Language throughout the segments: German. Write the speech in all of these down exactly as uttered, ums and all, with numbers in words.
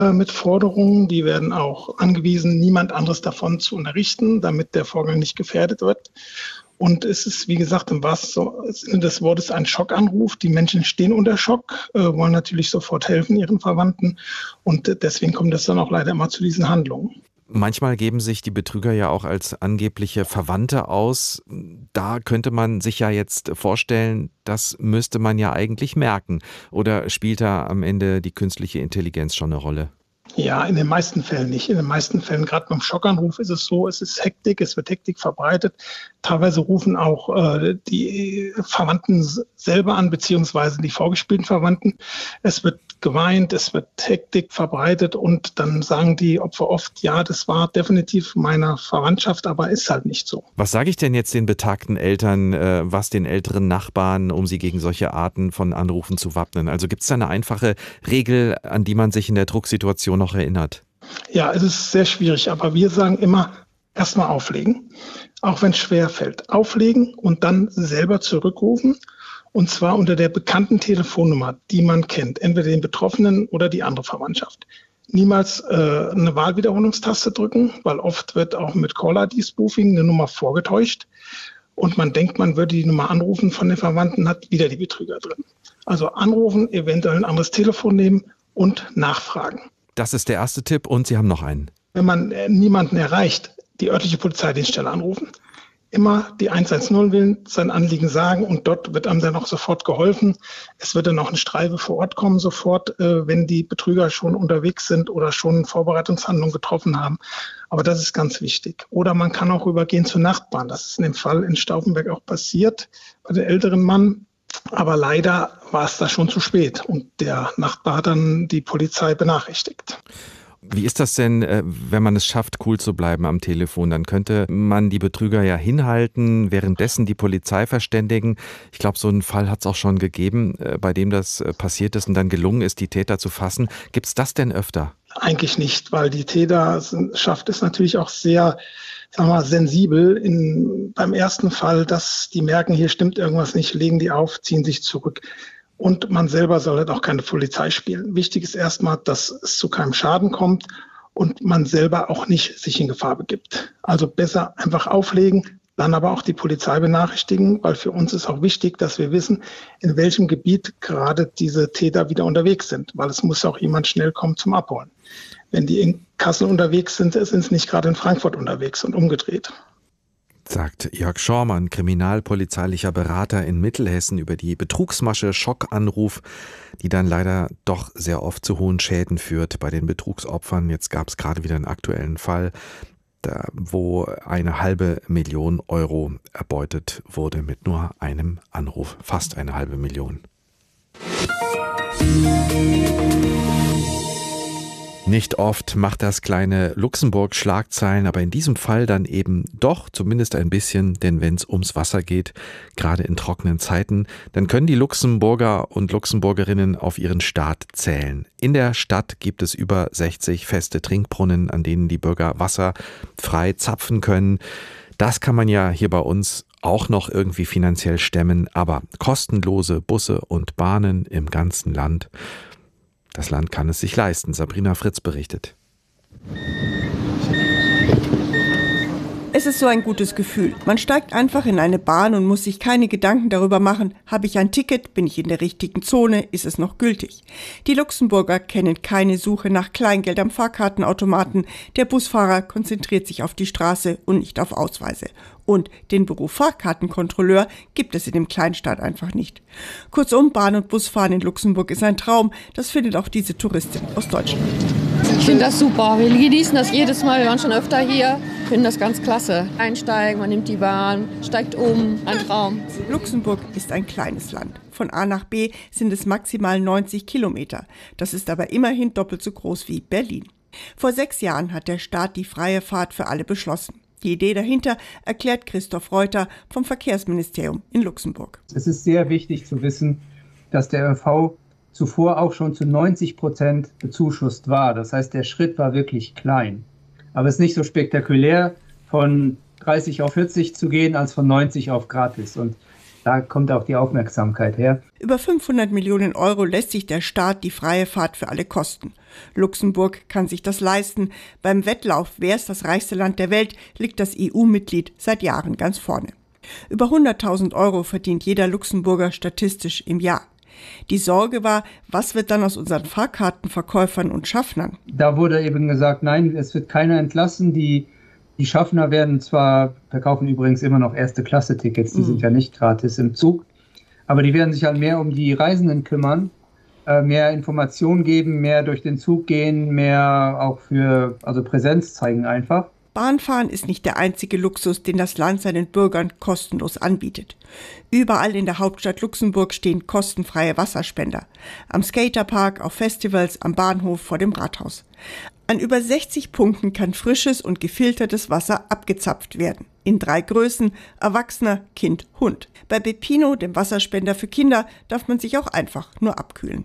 mit Forderungen. Die werden auch angewiesen, niemand anderes davon zu unterrichten, damit der Vorgang nicht gefährdet wird. Und es ist, wie gesagt, im wahrsten Sinne des Wortes ein Schockanruf. Die Menschen stehen unter Schock, äh, wollen natürlich sofort helfen ihren Verwandten. Und deswegen kommt es dann auch leider immer zu diesen Handlungen. Manchmal geben sich die Betrüger ja auch als angebliche Verwandte aus. Da könnte man sich ja jetzt vorstellen, das müsste man ja eigentlich merken. Oder spielt da am Ende die künstliche Intelligenz schon eine Rolle? Ja, in den meisten Fällen nicht. In den meisten Fällen, gerade beim Schockanruf, ist es so, es ist Hektik, es wird Hektik verbreitet. Teilweise rufen auch äh, die Verwandten selber an, beziehungsweise die vorgespielten Verwandten. Es wird geweint, es wird Hektik verbreitet und dann sagen die Opfer oft, ja, das war definitiv meiner Verwandtschaft, aber ist halt nicht so. Was sage ich denn jetzt den betagten Eltern, äh, was den älteren Nachbarn, um sie gegen solche Arten von Anrufen zu wappnen? Also gibt es da eine einfache Regel, an die man sich in der Drucksituation noch erinnert? Ja, es ist sehr schwierig, aber wir sagen immer, erstmal auflegen, auch wenn es schwer fällt. Auflegen und dann selber zurückrufen. Und zwar unter der bekannten Telefonnummer, die man kennt, entweder den Betroffenen oder die andere Verwandtschaft. Niemals äh, eine Wahlwiederholungstaste drücken, weil oft wird auch mit Caller-I D-Spoofing eine Nummer vorgetäuscht. Und man denkt, man würde die Nummer anrufen von den Verwandten, hat wieder die Betrüger drin. Also anrufen, eventuell ein anderes Telefon nehmen und nachfragen. Das ist der erste Tipp und Sie haben noch einen. Wenn man äh, niemanden erreicht, die örtliche Polizeidienststelle anrufen. Immer die eins eins null wählen, sein Anliegen sagen und dort wird einem dann auch sofort geholfen. Es wird dann auch eine Streife vor Ort kommen sofort, äh, wenn die Betrüger schon unterwegs sind oder schon Vorbereitungshandlungen getroffen haben. Aber das ist ganz wichtig. Oder man kann auch übergehen zu Nachbarn. Das ist in dem Fall in Stauffenberg auch passiert bei dem älteren Mann. Aber leider war es da schon zu spät und der Nachbar hat dann die Polizei benachrichtigt. Wie ist das denn, wenn man es schafft, cool zu bleiben am Telefon? Dann könnte man die Betrüger ja hinhalten, währenddessen die Polizei verständigen. Ich glaube, so einen Fall hat es auch schon gegeben, bei dem das passiert ist und dann gelungen ist, die Täter zu fassen. Gibt es das denn öfter? Eigentlich nicht, weil die Täter schafft es natürlich auch sehr, sagen wir mal, sensibel in, beim ersten Fall, dass die merken, hier stimmt irgendwas nicht, legen die auf, ziehen sich zurück. Und man selber soll halt auch keine Polizei spielen. Wichtig ist erstmal, dass es zu keinem Schaden kommt und man selber auch nicht sich in Gefahr begibt. Also besser einfach auflegen, dann aber auch die Polizei benachrichtigen, weil für uns ist auch wichtig, dass wir wissen, in welchem Gebiet gerade diese Täter wieder unterwegs sind, weil es muss auch jemand schnell kommen zum Abholen. Wenn die in Kassel unterwegs sind, sind sie nicht gerade in Frankfurt unterwegs und umgedreht. Sagt Jörg Schormann, kriminalpolizeilicher Berater in Mittelhessen, über die Betrugsmasche Schockanruf, die dann leider doch sehr oft zu hohen Schäden führt bei den Betrugsopfern. Jetzt gab es gerade wieder einen aktuellen Fall, da, wo eine halbe Million Euro erbeutet wurde mit nur einem Anruf. Fast eine halbe Million. Nicht oft macht das kleine Luxemburg Schlagzeilen, aber in diesem Fall dann eben doch zumindest ein bisschen, denn wenn es ums Wasser geht, gerade in trockenen Zeiten, dann können die Luxemburger und Luxemburgerinnen auf ihren Staat zählen. In der Stadt gibt es über sechzig feste Trinkbrunnen, an denen die Bürger Wasser frei zapfen können. Das kann man ja hier bei uns auch noch irgendwie finanziell stemmen, aber kostenlose Busse und Bahnen im ganzen Land, das Land kann es sich leisten. Sabrina Fritz berichtet. Es ist so ein gutes Gefühl. Man steigt einfach in eine Bahn und muss sich keine Gedanken darüber machen, habe ich ein Ticket, bin ich in der richtigen Zone, ist es noch gültig. Die Luxemburger kennen keine Suche nach Kleingeld am Fahrkartenautomaten. Der Busfahrer konzentriert sich auf die Straße und nicht auf Ausweise. Und den Beruf Fahrkartenkontrolleur gibt es in dem Kleinstaat einfach nicht. Kurzum, Bahn- und Busfahren in Luxemburg ist ein Traum. Das findet auch diese Touristin aus Deutschland. Ich finde das super. Wir genießen das jedes Mal. Wir waren schon öfter hier. Ich finde das ganz klasse. Einsteigen, man nimmt die Bahn, steigt um. Ein Traum. Luxemburg ist ein kleines Land. Von A nach B sind es maximal neunzig Kilometer. Das ist aber immerhin doppelt so groß wie Berlin. Vor sechs Jahren hat der Staat die freie Fahrt für alle beschlossen. Die Idee dahinter erklärt Christoph Reuter vom Verkehrsministerium in Luxemburg. Es ist sehr wichtig zu wissen, dass der Ö V zuvor auch schon zu neunzig Prozent bezuschusst war. Das heißt, der Schritt war wirklich klein. Aber es ist nicht so spektakulär, von dreißig auf vierzig zu gehen, als von neunzig auf gratis. Und Da kommt auch die Aufmerksamkeit her. Über fünfhundert Millionen Euro lässt sich der Staat die freie Fahrt für alle kosten. Luxemburg kann sich das leisten. Beim Wettlauf, wer ist das reichste Land der Welt, liegt das E U-Mitglied seit Jahren ganz vorne. Über hunderttausend Euro verdient jeder Luxemburger statistisch im Jahr. Die Sorge war, was wird dann aus unseren Fahrkartenverkäufern und Schaffnern? Da wurde eben gesagt, nein, es wird keiner entlassen. Die, die Schaffner werden zwar, verkaufen übrigens immer noch Erste-Klasse-Tickets, die mhm. sind ja nicht gratis im Zug, aber die werden sich halt mehr um die Reisenden kümmern, äh, mehr Informationen geben, mehr durch den Zug gehen, mehr auch für, also Präsenz zeigen einfach. Bahnfahren ist nicht der einzige Luxus, den das Land seinen Bürgern kostenlos anbietet. Überall in der Hauptstadt Luxemburg stehen kostenfreie Wasserspender. Am Skaterpark, auf Festivals, am Bahnhof, vor dem Rathaus. An über sechzig Punkten kann frisches und gefiltertes Wasser abgezapft werden. In drei Größen: Erwachsener, Kind, Hund. Bei Bepino, dem Wasserspender für Kinder, darf man sich auch einfach nur abkühlen.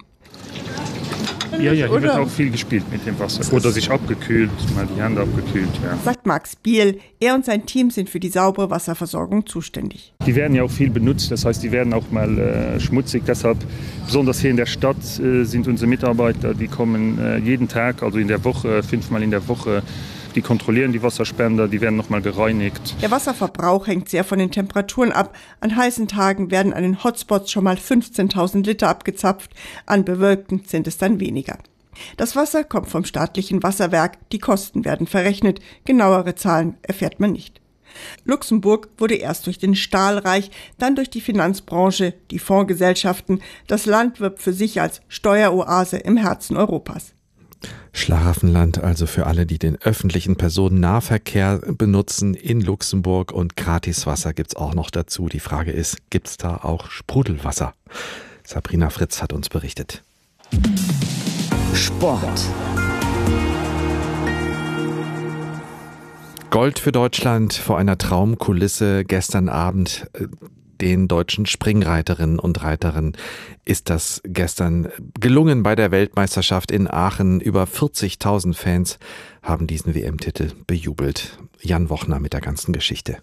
Ja, ja, hier wird auch viel gespielt mit dem Wasser. Oder sich abgekühlt, mal die Hände abgekühlt, ja. Sagt Max Biel. Er und sein Team sind für die saubere Wasserversorgung zuständig. Die werden ja auch viel benutzt, das heißt, die werden auch mal äh, schmutzig. Deshalb, besonders hier in der Stadt, äh, sind unsere Mitarbeiter, die kommen äh, jeden Tag, also in der Woche, fünfmal in der Woche, die kontrollieren die Wasserspender, die werden nochmal gereinigt. Der Wasserverbrauch hängt sehr von den Temperaturen ab. An heißen Tagen werden an den Hotspots schon mal fünfzehntausend Liter abgezapft, an bewölkten sind es dann weniger. Das Wasser kommt vom staatlichen Wasserwerk, die Kosten werden verrechnet, genauere Zahlen erfährt man nicht. Luxemburg wurde erst durch den Stahl reich, dann durch die Finanzbranche, die Fondsgesellschaften. Das Land wirbt für sich als Steueroase im Herzen Europas. Schlaraffenland also für alle, die den öffentlichen Personennahverkehr benutzen in Luxemburg, und Gratiswasser gibt's auch noch dazu. Die Frage ist, gibt's da auch Sprudelwasser? Sabrina Fritz hat uns berichtet. Sport. Gold für Deutschland vor einer Traumkulisse gestern Abend. Den deutschen Springreiterinnen und Reitern ist das gestern gelungen bei der Weltmeisterschaft in Aachen. Über vierzigtausend Fans haben diesen W M-Titel bejubelt. Jan Wochner mit der ganzen Geschichte.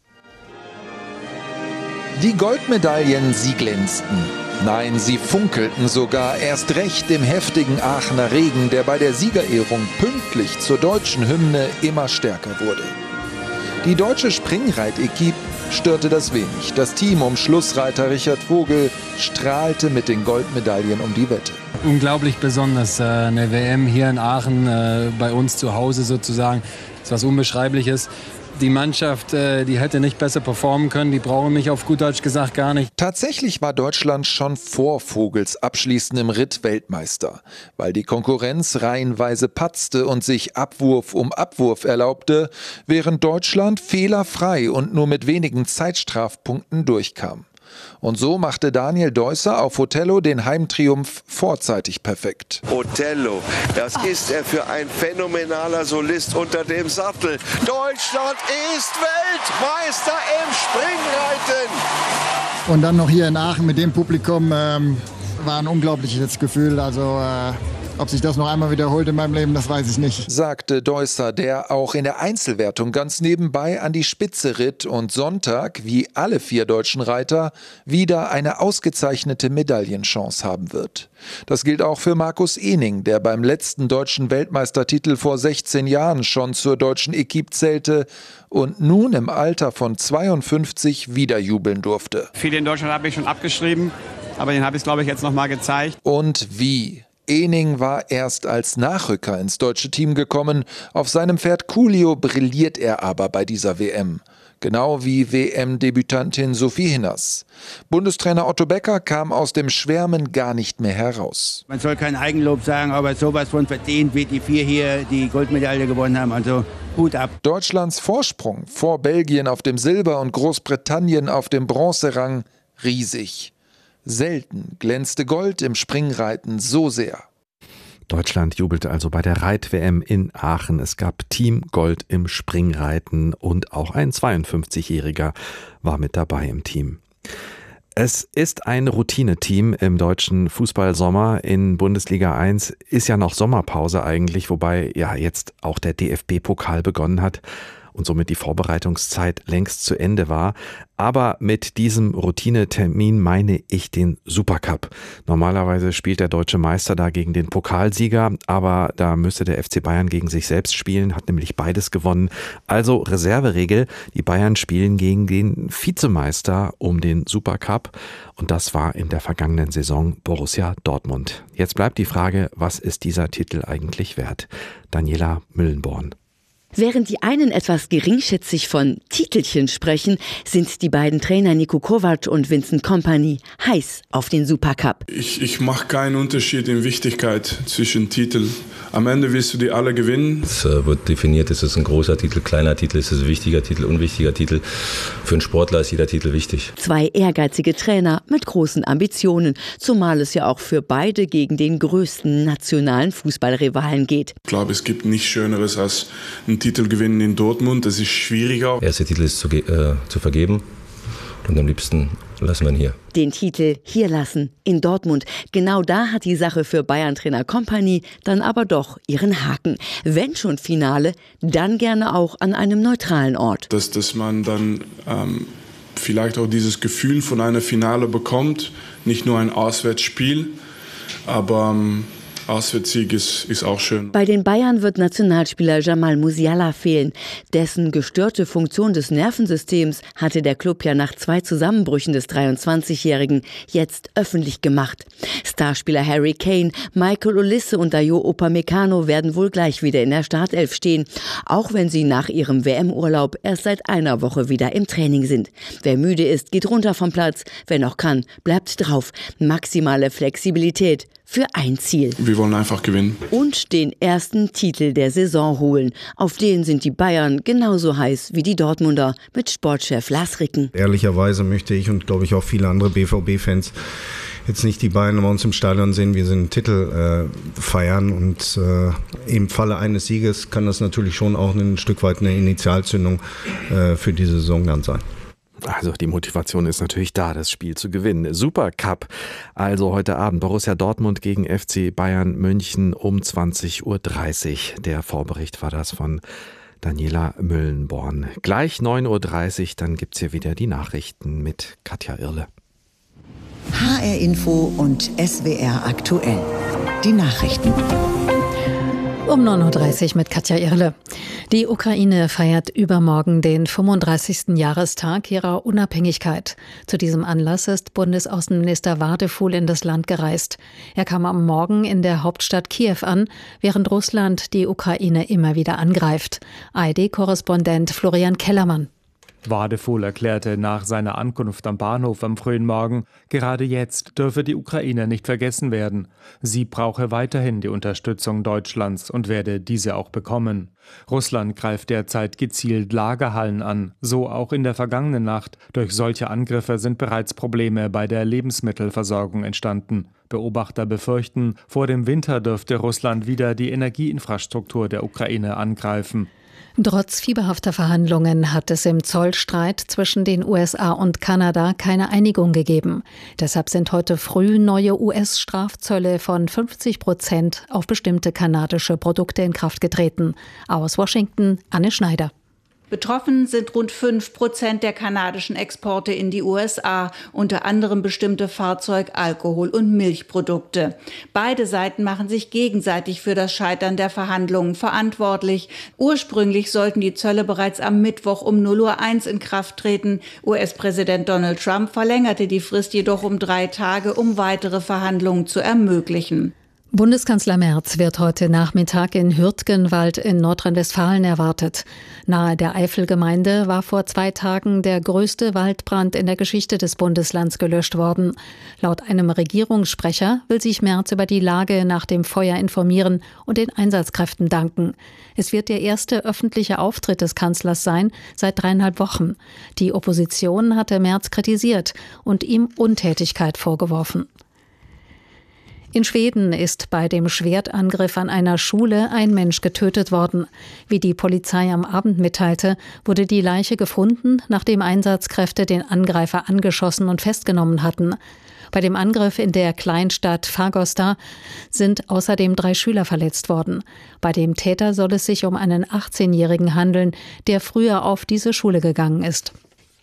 Die Goldmedaillen, sie glänzten. Nein, sie funkelten sogar erst recht im heftigen Aachener Regen, der bei der Siegerehrung pünktlich zur deutschen Hymne immer stärker wurde. Die deutsche Springreit-Equipe störte das wenig. Das Team um Schlussreiter Richard Vogel strahlte mit den Goldmedaillen um die Wette. Unglaublich besonders, eine W M hier in Aachen, bei uns zu Hause sozusagen, das ist was Unbeschreibliches. Die Mannschaft, die hätte nicht besser performen können, die brauchen mich auf gut Deutsch gesagt gar nicht. Tatsächlich war Deutschland schon vor Vogels abschließendem Ritt Weltmeister, weil die Konkurrenz reihenweise patzte und sich Abwurf um Abwurf erlaubte, während Deutschland fehlerfrei und nur mit wenigen Zeitstrafpunkten durchkam. Und so machte Daniel Deusser auf Othello den Heimtriumph vorzeitig perfekt. Othello, das ist er für ein phänomenaler Solist unter dem Sattel. Deutschland ist Weltmeister im Springreiten. Und dann noch hier in Aachen mit dem Publikum, ähm, war ein unglaubliches Gefühl. Also äh ob sich das noch einmal wiederholt in meinem Leben, das weiß ich nicht. Sagte Deusser, der auch in der Einzelwertung ganz nebenbei an die Spitze ritt und Sonntag, wie alle vier deutschen Reiter, wieder eine ausgezeichnete Medaillenchance haben wird. Das gilt auch für Markus Ehning, der beim letzten deutschen Weltmeistertitel vor sechzehn Jahren schon zur deutschen Equipe zählte und nun im Alter von zweiundfünfzig wieder jubeln durfte. Viele in Deutschland habe ich schon abgeschrieben, aber den habe ich, glaube ich, jetzt noch mal gezeigt. Und wie? Ehning war erst als Nachrücker ins deutsche Team gekommen. Auf seinem Pferd Coolio brilliert er aber bei dieser W M. Genau wie W M-Debütantin Sophie Hinners. Bundestrainer Otto Becker kam aus dem Schwärmen gar nicht mehr heraus. Man soll kein Eigenlob sagen, aber sowas von verdient, wie die vier hier die Goldmedaille gewonnen haben. Also Hut ab. Deutschlands Vorsprung vor Belgien auf dem Silber- und Großbritannien auf dem Bronzerang riesig. Selten glänzte Gold im Springreiten so sehr. Deutschland jubelte also bei der Reit-W M in Aachen. Es gab Team Gold im Springreiten und auch ein zweiundfünfzigjähriger war mit dabei im Team. Es ist ein Routineteam im deutschen Fußballsommer. In Bundesliga eins ist ja noch Sommerpause eigentlich, wobei ja jetzt auch der D F B-Pokal begonnen hat. und somit die Vorbereitungszeit längst zu Ende war. Aber mit diesem Routinetermin meine ich den Supercup. Normalerweise spielt der deutsche Meister da gegen den Pokalsieger, aber da müsste der F C Bayern gegen sich selbst spielen, hat nämlich beides gewonnen. Also Reserveregel, die Bayern spielen gegen den Vizemeister um den Supercup und das war in der vergangenen Saison Borussia Dortmund. Jetzt bleibt die Frage, was ist dieser Titel eigentlich wert? Daniela Müllenborn. Während die einen etwas geringschätzig von Titelchen sprechen, sind die beiden Trainer Niko Kovac und Vincent Kompany heiß auf den Supercup. Ich, ich mache keinen Unterschied in Wichtigkeit zwischen Titeln. Am Ende willst du die alle gewinnen. Es wird definiert, ist es ein großer Titel, kleiner Titel, ist es ein wichtiger Titel, unwichtiger Titel. Für einen Sportler ist jeder Titel wichtig. Zwei ehrgeizige Trainer mit großen Ambitionen, zumal es ja auch für beide gegen den größten nationalen Fußballrivalen geht. Ich glaube, es gibt nichts Schöneres als einen Titel gewinnen in Dortmund. Das ist schwieriger. Der erste Titel ist zu, äh, zu vergeben und am liebsten lassen wir ihn hier. Den Titel hier lassen, in Dortmund. Genau da hat die Sache für Bayern-Trainer Kompany dann aber doch ihren Haken. Wenn schon Finale, dann gerne auch an einem neutralen Ort. Dass, dass man dann ähm, vielleicht auch dieses Gefühl von einer Finale bekommt. Nicht nur ein Auswärtsspiel, aber ähm, Auswärtssieg ist, ist auch schön. Bei den Bayern wird Nationalspieler Jamal Musiala fehlen. Dessen gestörte Funktion des Nervensystems hatte der Club ja nach zwei Zusammenbrüchen des dreiundzwanzigjährigen jetzt öffentlich gemacht. Starspieler Harry Kane, Michael Olise und Dayo Upamecano werden wohl gleich wieder in der Startelf stehen, auch wenn sie nach ihrem W M-Urlaub erst seit einer Woche wieder im Training sind. Wer müde ist, geht runter vom Platz. Wer noch kann, bleibt drauf. Maximale Flexibilität für ein Ziel. Wir wollen einfach gewinnen. Und den ersten Titel der Saison holen. Auf den sind die Bayern genauso heiß wie die Dortmunder mit Sportchef Lars Ricken. Ehrlicherweise möchte ich und glaube ich auch viele andere B V B-Fans jetzt nicht die Bayern bei uns im Stadion sehen, wie sie einen Titel äh, feiern. Und äh, im Falle eines Sieges kann das natürlich schon auch ein Stück weit eine Initialzündung äh, für die Saison dann sein. Also die Motivation ist natürlich da, das Spiel zu gewinnen. Supercup, also heute Abend Borussia Dortmund gegen F C Bayern München um zwanzig Uhr dreißig. Der Vorbericht war das von Daniela Müllenborn. Gleich neun Uhr dreißig, dann gibt's hier wieder die Nachrichten mit Katja Irle. H R Info und S W R aktuell. Die Nachrichten. Um neun Uhr dreißig mit Katja Irle. Die Ukraine feiert übermorgen den fünfunddreißigsten Jahrestag ihrer Unabhängigkeit. Zu diesem Anlass ist Bundesaußenminister Wadefuhl in das Land gereist. Er kam am Morgen in der Hauptstadt Kiew an, während Russland die Ukraine immer wieder angreift. A R D-Korrespondent Florian Kellermann. Wadefuhl erklärte nach seiner Ankunft am Bahnhof am frühen Morgen, gerade jetzt dürfe die Ukraine nicht vergessen werden. Sie brauche weiterhin die Unterstützung Deutschlands und werde diese auch bekommen. Russland greift derzeit gezielt Lagerhallen an, so auch in der vergangenen Nacht. Durch solche Angriffe sind bereits Probleme bei der Lebensmittelversorgung entstanden. Beobachter befürchten, vor dem Winter dürfte Russland wieder die Energieinfrastruktur der Ukraine angreifen. Trotz fieberhafter Verhandlungen hat es im Zollstreit zwischen den U S A und Kanada keine Einigung gegeben. Deshalb sind heute früh neue U S-Strafzölle von fünfzig Prozent auf bestimmte kanadische Produkte in Kraft getreten. Aus Washington, Anne Schneider. Betroffen sind rund fünf Prozent der kanadischen Exporte in die U S A, unter anderem bestimmte Fahrzeug-, Alkohol- und Milchprodukte. Beide Seiten machen sich gegenseitig für das Scheitern der Verhandlungen verantwortlich. Ursprünglich sollten die Zölle bereits am Mittwoch um null Uhr eins in Kraft treten. U S-Präsident Donald Trump verlängerte die Frist jedoch um drei Tage, um weitere Verhandlungen zu ermöglichen. Bundeskanzler Merz wird heute Nachmittag in Hürtgenwald in Nordrhein-Westfalen erwartet. Nahe der Eifelgemeinde war vor zwei Tagen der größte Waldbrand in der Geschichte des Bundeslands gelöscht worden. Laut einem Regierungssprecher will sich Merz über die Lage nach dem Feuer informieren und den Einsatzkräften danken. Es wird der erste öffentliche Auftritt des Kanzlers sein seit dreieinhalb Wochen. Die Opposition hatte Merz kritisiert und ihm Untätigkeit vorgeworfen. In Schweden ist bei dem Schwertangriff an einer Schule ein Mensch getötet worden. Wie die Polizei am Abend mitteilte, wurde die Leiche gefunden, nachdem Einsatzkräfte den Angreifer angeschossen und festgenommen hatten. Bei dem Angriff in der Kleinstadt Fagosta sind außerdem drei Schüler verletzt worden. Bei dem Täter soll es sich um einen achtzehnjährigen handeln, der früher auf diese Schule gegangen ist.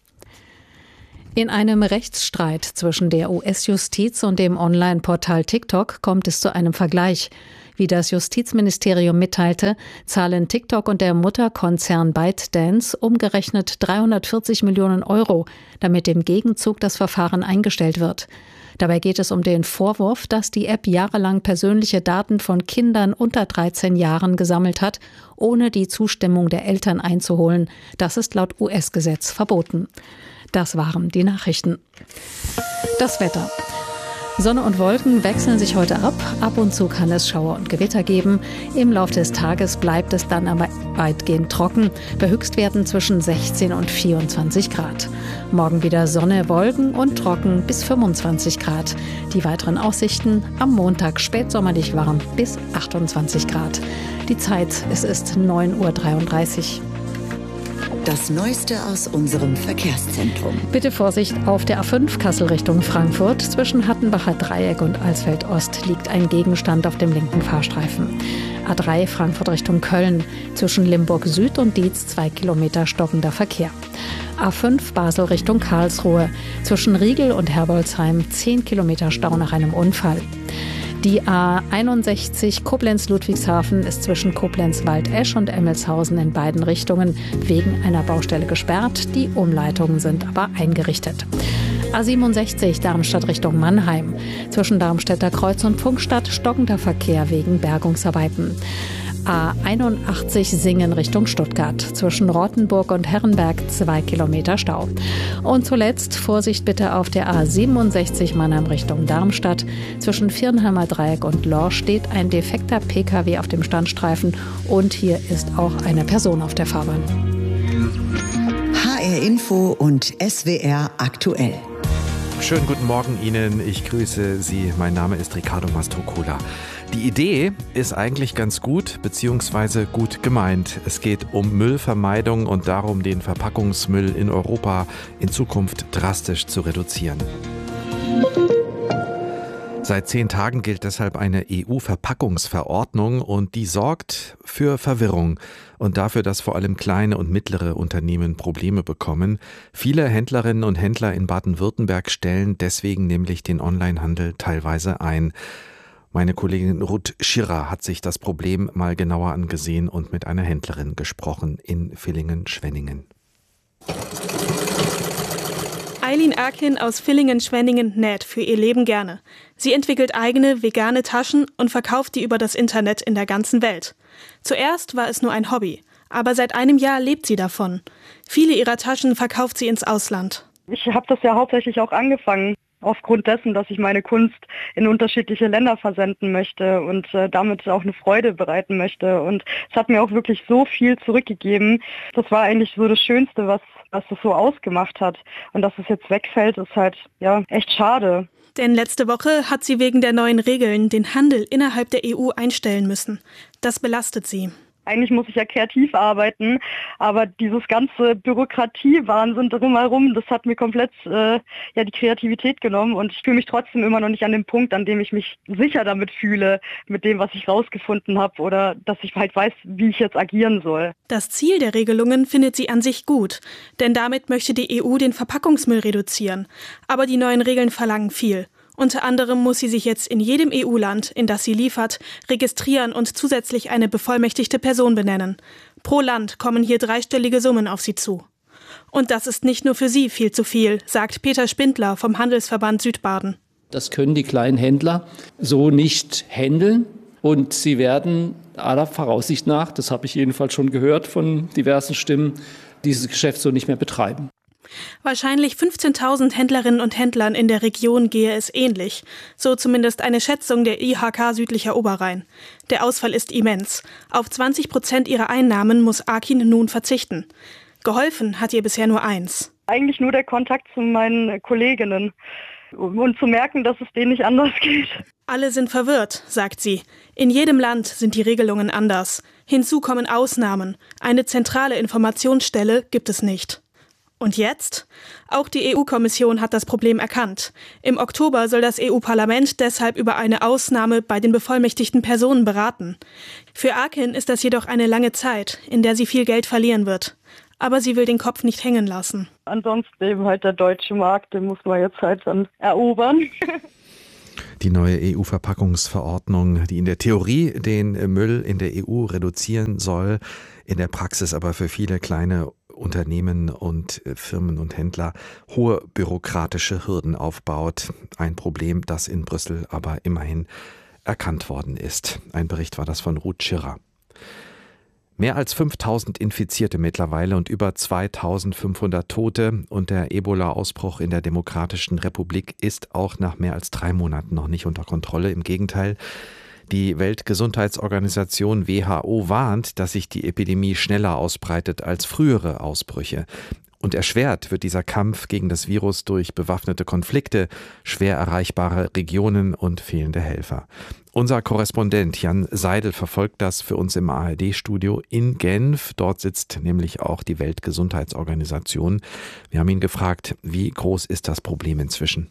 In einem Rechtsstreit zwischen der U S-Justiz und dem Online-Portal TikTok kommt es zu einem Vergleich. Wie das Justizministerium mitteilte, zahlen TikTok und der Mutterkonzern ByteDance umgerechnet dreihundertvierzig Millionen Euro, damit im Gegenzug das Verfahren eingestellt wird. Dabei geht es um den Vorwurf, dass die App jahrelang persönliche Daten von Kindern unter dreizehn Jahren gesammelt hat, ohne die Zustimmung der Eltern einzuholen. Das ist laut U S-Gesetz verboten. Das waren die Nachrichten. Das Wetter. Sonne und Wolken wechseln sich heute ab. Ab und zu kann es Schauer und Gewitter geben. Im Laufe des Tages bleibt es dann aber weitgehend trocken. Bei Höchstwerten zwischen sechzehn und vierundzwanzig Grad. Morgen wieder Sonne, Wolken und trocken bis fünfundzwanzig Grad. Die weiteren Aussichten: am Montag spätsommerlich warm bis achtundzwanzig Grad. Die Zeit, es ist neun Uhr dreiunddreißig. Das Neueste aus unserem Verkehrszentrum. Bitte Vorsicht auf der A fünf Kassel Richtung Frankfurt. Zwischen Hattenbacher Dreieck und Alsfeld Ost liegt ein Gegenstand auf dem linken Fahrstreifen. A drei Frankfurt Richtung Köln. Zwischen Limburg Süd und Dietz zwei Kilometer stockender Verkehr. A fünf Basel Richtung Karlsruhe. Zwischen Riegel und Herbolzheim zehn Kilometer Stau nach einem Unfall. Die A einundsechzig Koblenz-Ludwigshafen ist zwischen Koblenz-Waldesch und Emmelshausen in beiden Richtungen wegen einer Baustelle gesperrt. Die Umleitungen sind aber eingerichtet. A siebenundsechzig Darmstadt Richtung Mannheim. Zwischen Darmstädter Kreuz und Pfungstadt stockender Verkehr wegen Bergungsarbeiten. A einundachtzig Singen Richtung Stuttgart. Zwischen Rottenburg und Herrenberg zwei Kilometer Stau. Und zuletzt Vorsicht bitte auf der A siebenundsechzig Mannheim Richtung Darmstadt. Zwischen Viernheimer Dreieck und Lorsch steht ein defekter P K W auf dem Standstreifen und hier ist auch eine Person auf der Fahrbahn. H R Info und S W R aktuell. Schönen guten Morgen Ihnen, ich grüße Sie. Mein Name ist Ricardo Mastrocola. Die Idee ist eigentlich ganz gut bzw. gut gemeint. Es geht um Müllvermeidung und darum, den Verpackungsmüll in Europa in Zukunft drastisch zu reduzieren. Seit zehn Tagen gilt deshalb eine E U-Verpackungsverordnung und die sorgt für Verwirrung und dafür, dass vor allem kleine und mittlere Unternehmen Probleme bekommen. Viele Händlerinnen und Händler in Baden-Württemberg stellen deswegen nämlich den Onlinehandel teilweise ein. Meine Kollegin Ruth Schirrer hat sich das Problem mal genauer angesehen und mit einer Händlerin gesprochen in Villingen-Schwenningen. Eileen Erkin aus Villingen-Schwenningen näht für ihr Leben gerne. Sie entwickelt eigene vegane Taschen und verkauft die über das Internet in der ganzen Welt. Zuerst war es nur ein Hobby, aber seit einem Jahr lebt sie davon. Viele ihrer Taschen verkauft sie ins Ausland. Ich habe das ja hauptsächlich auch angefangen, aufgrund dessen, dass ich meine Kunst in unterschiedliche Länder versenden möchte und äh, damit auch eine Freude bereiten möchte. Und es hat mir auch wirklich so viel zurückgegeben. Das war eigentlich so das Schönste, was, was das so ausgemacht hat. Und dass es jetzt wegfällt, ist halt ja echt schade. Denn letzte Woche hat sie wegen der neuen Regeln den Handel innerhalb der E U einstellen müssen. Das belastet sie. Eigentlich muss ich ja kreativ arbeiten, aber dieses ganze Bürokratie-Wahnsinn drumherum, das hat mir komplett äh, ja die Kreativität genommen und ich fühle mich trotzdem immer noch nicht an dem Punkt, an dem ich mich sicher damit fühle, mit dem, was ich rausgefunden habe oder dass ich halt weiß, wie ich jetzt agieren soll. Das Ziel der Regelungen findet sie an sich gut, denn damit möchte die E U den Verpackungsmüll reduzieren. Aber die neuen Regeln verlangen viel. Unter anderem muss sie sich jetzt in jedem E U-Land, in das sie liefert, registrieren und zusätzlich eine bevollmächtigte Person benennen. Pro Land kommen hier dreistellige Summen auf sie zu. Und das ist nicht nur für sie viel zu viel, sagt Peter Spindler vom Handelsverband Südbaden. Das können die kleinen Händler so nicht handeln und sie werden aller Voraussicht nach, das habe ich jedenfalls schon gehört von diversen Stimmen, dieses Geschäft so nicht mehr betreiben. Wahrscheinlich fünfzehntausend Händlerinnen und Händlern in der Region gehe es ähnlich. So zumindest eine Schätzung der I H K Südlicher Oberrhein. Der Ausfall ist immens. Auf zwanzig Prozent ihrer Einnahmen muss Erkin nun verzichten. Geholfen hat ihr bisher nur eins. Eigentlich nur der Kontakt zu meinen Kolleginnen und zu merken, dass es denen nicht anders geht. Alle sind verwirrt, sagt sie. In jedem Land sind die Regelungen anders. Hinzu kommen Ausnahmen. Eine zentrale Informationsstelle gibt es nicht. Und jetzt? Auch die E U-Kommission hat das Problem erkannt. Im Oktober soll das E U-Parlament deshalb über eine Ausnahme bei den bevollmächtigten Personen beraten. Für Akin ist das jedoch eine lange Zeit, in der sie viel Geld verlieren wird. Aber sie will den Kopf nicht hängen lassen. Ansonsten eben halt der deutsche Markt, den muss man jetzt halt dann erobern. Die neue E U-Verpackungsverordnung, die in der Theorie den Müll in der E U reduzieren soll, in der Praxis aber für viele kleine Unternehmen und Firmen und Händler hohe bürokratische Hürden aufbaut. Ein Problem, das in Brüssel aber immerhin erkannt worden ist. Ein Bericht war das von Ruth Schirrer. Mehr als fünftausend Infizierte mittlerweile und über zweitausendfünfhundert Tote und der Ebola-Ausbruch in der Demokratischen Republik ist auch nach mehr als drei Monaten noch nicht unter Kontrolle. Im Gegenteil, die Weltgesundheitsorganisation W H O warnt, dass sich die Epidemie schneller ausbreitet als frühere Ausbrüche. Und erschwert wird dieser Kampf gegen das Virus durch bewaffnete Konflikte, schwer erreichbare Regionen und fehlende Helfer. Unser Korrespondent Jan Seidel verfolgt das für uns im A R D-Studio in Genf. Dort sitzt nämlich auch die Weltgesundheitsorganisation. Wir haben ihn gefragt, wie groß ist das Problem inzwischen?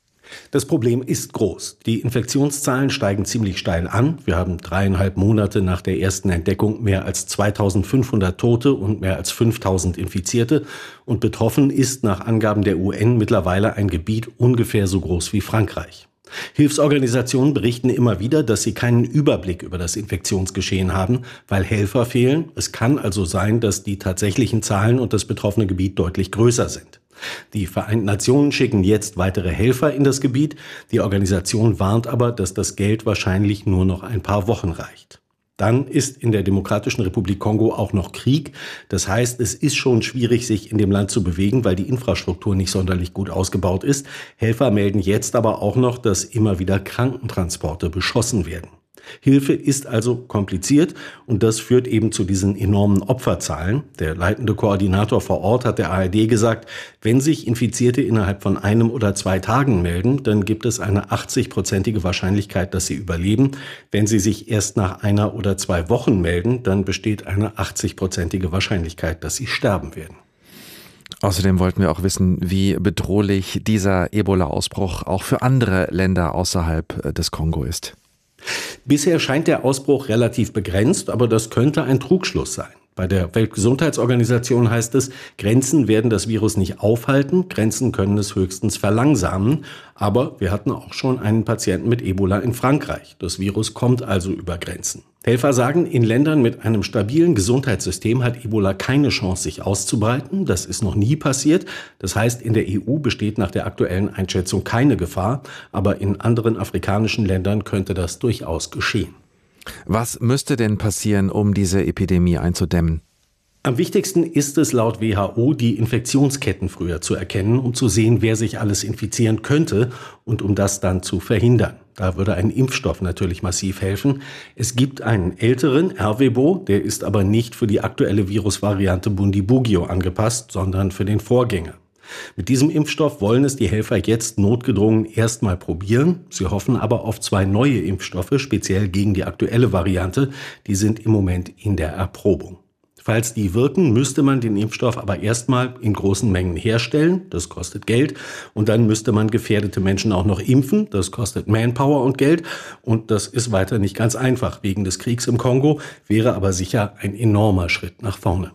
Das Problem ist groß. Die Infektionszahlen steigen ziemlich steil an. Wir haben dreieinhalb Monate nach der ersten Entdeckung mehr als zweitausendfünfhundert Tote und mehr als fünftausend Infizierte. Und betroffen ist nach Angaben der U N mittlerweile ein Gebiet ungefähr so groß wie Frankreich. Hilfsorganisationen berichten immer wieder, dass sie keinen Überblick über das Infektionsgeschehen haben, weil Helfer fehlen. Es kann also sein, dass die tatsächlichen Zahlen und das betroffene Gebiet deutlich größer sind. Die Vereinten Nationen schicken jetzt weitere Helfer in das Gebiet. Die Organisation warnt aber, dass das Geld wahrscheinlich nur noch ein paar Wochen reicht. Dann ist in der Demokratischen Republik Kongo auch noch Krieg. Das heißt, es ist schon schwierig, sich in dem Land zu bewegen, weil die Infrastruktur nicht sonderlich gut ausgebaut ist. Helfer melden jetzt aber auch noch, dass immer wieder Krankentransporte beschossen werden. Hilfe ist also kompliziert und das führt eben zu diesen enormen Opferzahlen. Der leitende Koordinator vor Ort hat der A R D gesagt, wenn sich Infizierte innerhalb von einem oder zwei Tagen melden, dann gibt es eine achtzig-prozentige Wahrscheinlichkeit, dass sie überleben. Wenn sie sich erst nach einer oder zwei Wochen melden, dann besteht eine achtzig-prozentige Wahrscheinlichkeit, dass sie sterben werden. Außerdem wollten wir auch wissen, wie bedrohlich dieser Ebola-Ausbruch auch für andere Länder außerhalb des Kongo ist. Bisher scheint der Ausbruch relativ begrenzt, aber das könnte ein Trugschluss sein. Bei der Weltgesundheitsorganisation heißt es, Grenzen werden das Virus nicht aufhalten, Grenzen können es höchstens verlangsamen. Aber wir hatten auch schon einen Patienten mit Ebola in Frankreich. Das Virus kommt also über Grenzen. Helfer sagen, in Ländern mit einem stabilen Gesundheitssystem hat Ebola keine Chance, sich auszubreiten. Das ist noch nie passiert. Das heißt, in der E U besteht nach der aktuellen Einschätzung keine Gefahr. Aber in anderen afrikanischen Ländern könnte das durchaus geschehen. Was müsste denn passieren, um diese Epidemie einzudämmen? Am wichtigsten ist es laut W H O, die Infektionsketten früher zu erkennen, um zu sehen, wer sich alles infizieren könnte und um das dann zu verhindern. Da würde ein Impfstoff natürlich massiv helfen. Es gibt einen älteren, Ervebo, der ist aber nicht für die aktuelle Virusvariante Bundibugyo angepasst, sondern für den Vorgänger. Mit diesem Impfstoff wollen es die Helfer jetzt notgedrungen erstmal probieren. Sie hoffen aber auf zwei neue Impfstoffe, speziell gegen die aktuelle Variante. Die sind im Moment in der Erprobung. Falls die wirken, müsste man den Impfstoff aber erstmal in großen Mengen herstellen. Das kostet Geld. Und dann müsste man gefährdete Menschen auch noch impfen. Das kostet Manpower und Geld. Und das ist weiter nicht ganz einfach. Wegen des Kriegs im Kongo wäre aber sicher ein enormer Schritt nach vorne.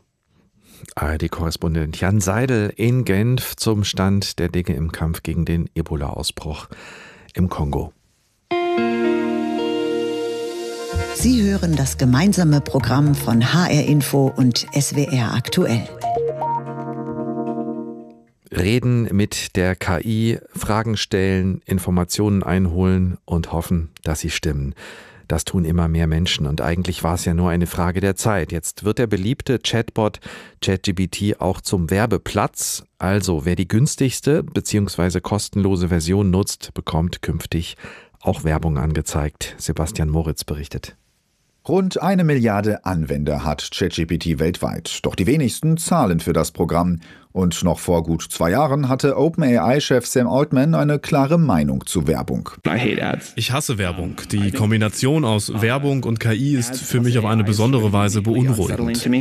A R D-Korrespondent Jan Seidel in Genf zum Stand der Dinge im Kampf gegen den Ebola-Ausbruch im Kongo. Sie hören das gemeinsame Programm von H R Info und S W R aktuell. Reden mit der K I, Fragen stellen, Informationen einholen und hoffen, dass sie stimmen. Das tun immer mehr Menschen und eigentlich war es ja nur eine Frage der Zeit. Jetzt wird der beliebte Chatbot ChatGPT auch zum Werbeplatz. Also wer die günstigste bzw. kostenlose Version nutzt, bekommt künftig auch Werbung angezeigt. Sebastian Moritz berichtet. Rund eine Milliarde Anwender hat ChatGPT weltweit. Doch die wenigsten zahlen für das Programm. Und noch vor gut zwei Jahren hatte OpenAI-Chef Sam Altman eine klare Meinung zu Werbung. Ich hasse Werbung. Die Kombination aus Werbung und K I ist für mich auf eine besondere Weise beunruhigend.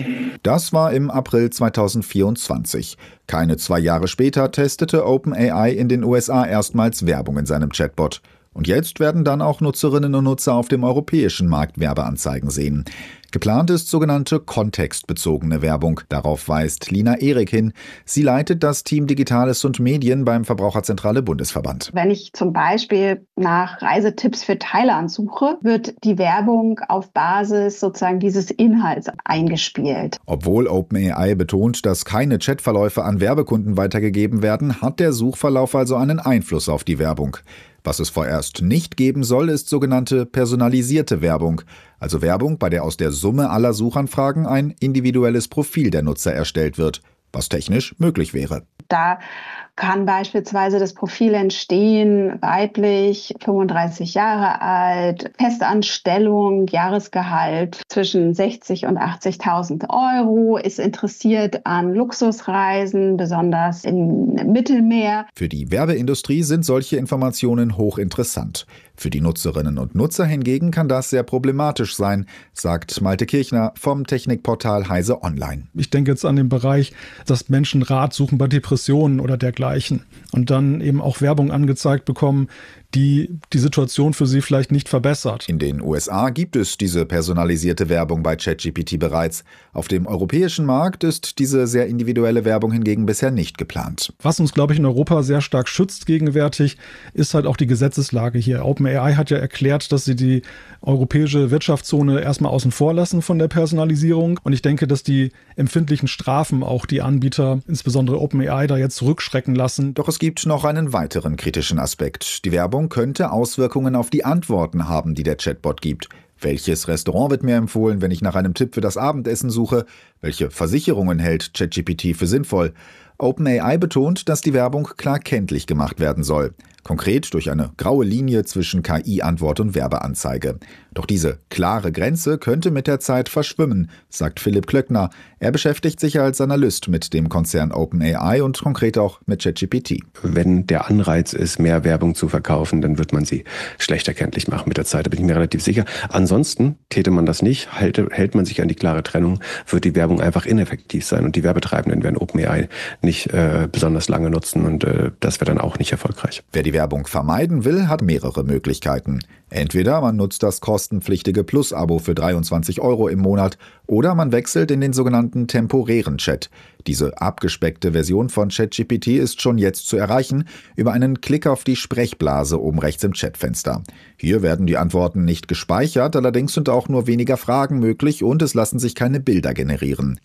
Das war im April zweitausendvierundzwanzig. Keine zwei Jahre später testete OpenAI in den U S A erstmals Werbung in seinem Chatbot. Und jetzt werden dann auch Nutzerinnen und Nutzer auf dem europäischen Markt Werbeanzeigen sehen. Geplant ist sogenannte kontextbezogene Werbung. Darauf weist Lina Erik hin. Sie leitet das Team Digitales und Medien beim Verbraucherzentrale Bundesverband. Wenn ich zum Beispiel nach Reisetipps für Thailand suche, wird die Werbung auf Basis sozusagen dieses Inhalts eingespielt. Obwohl OpenAI betont, dass keine Chatverläufe an Werbekunden weitergegeben werden, hat der Suchverlauf also einen Einfluss auf die Werbung. Was es vorerst nicht geben soll, ist sogenannte personalisierte Werbung. Also Werbung, bei der aus der Summe aller Suchanfragen ein individuelles Profil der Nutzer erstellt wird, was technisch möglich wäre. Da kann beispielsweise das Profil entstehen, weiblich, fünfunddreißig Jahre alt, Festanstellung, Jahresgehalt zwischen sechzig und achtzigtausend Euro, ist interessiert an Luxusreisen, besonders im Mittelmeer. Für die Werbeindustrie sind solche Informationen hochinteressant. Für die Nutzerinnen und Nutzer hingegen kann das sehr problematisch sein, sagt Malte Kirchner vom Technikportal Heise Online. Ich denke jetzt an den Bereich, dass Menschen Rat suchen bei Depressionen oder dergleichen und dann eben auch Werbung angezeigt bekommen, die die Situation für sie vielleicht nicht verbessert. In den U S A gibt es diese personalisierte Werbung bei ChatGPT bereits. Auf dem europäischen Markt ist diese sehr individuelle Werbung hingegen bisher nicht geplant. Was uns, glaube ich, in Europa sehr stark schützt gegenwärtig, ist halt auch die Gesetzeslage hier. OpenAI hat ja erklärt, dass sie die europäische Wirtschaftszone erstmal außen vor lassen von der Personalisierung. Und ich denke, dass die empfindlichen Strafen auch die Anbieter, insbesondere OpenAI, da jetzt zurückschrecken lassen. Doch es gibt noch einen weiteren kritischen Aspekt. Die Werbung könnte Auswirkungen auf die Antworten haben, die der Chatbot gibt. Welches Restaurant wird mir empfohlen, wenn ich nach einem Tipp für das Abendessen suche? Welche Versicherungen hält ChatGPT für sinnvoll? OpenAI betont, dass die Werbung klar kenntlich gemacht werden soll. Konkret durch eine graue Linie zwischen K I-Antwort und Werbeanzeige. Doch diese klare Grenze könnte mit der Zeit verschwimmen, sagt Philipp Klöckner. Er beschäftigt sich als Analyst mit dem Konzern OpenAI und konkret auch mit ChatGPT. Wenn der Anreiz ist, mehr Werbung zu verkaufen, dann wird man sie schlechter kenntlich machen mit der Zeit. Da bin ich mir relativ sicher. Ansonsten täte man das nicht, hält, hält man sich an die klare Trennung, wird die Werbung einfach ineffektiv sein und die Werbetreibenden werden OpenAI nicht äh, besonders lange nutzen und äh, das wäre dann auch nicht erfolgreich. Wer die Werbung vermeiden will, hat mehrere Möglichkeiten. Entweder man nutzt das kostenpflichtige Plus-Abo für dreiundzwanzig Euro im Monat oder man wechselt in den sogenannten temporären Chat. Diese abgespeckte Version von ChatGPT ist schon jetzt zu erreichen über einen Klick auf die Sprechblase oben rechts im Chatfenster. Hier werden die Antworten nicht gespeichert, allerdings sind auch nur weniger Fragen möglich und es lassen sich keine Bilder generieren.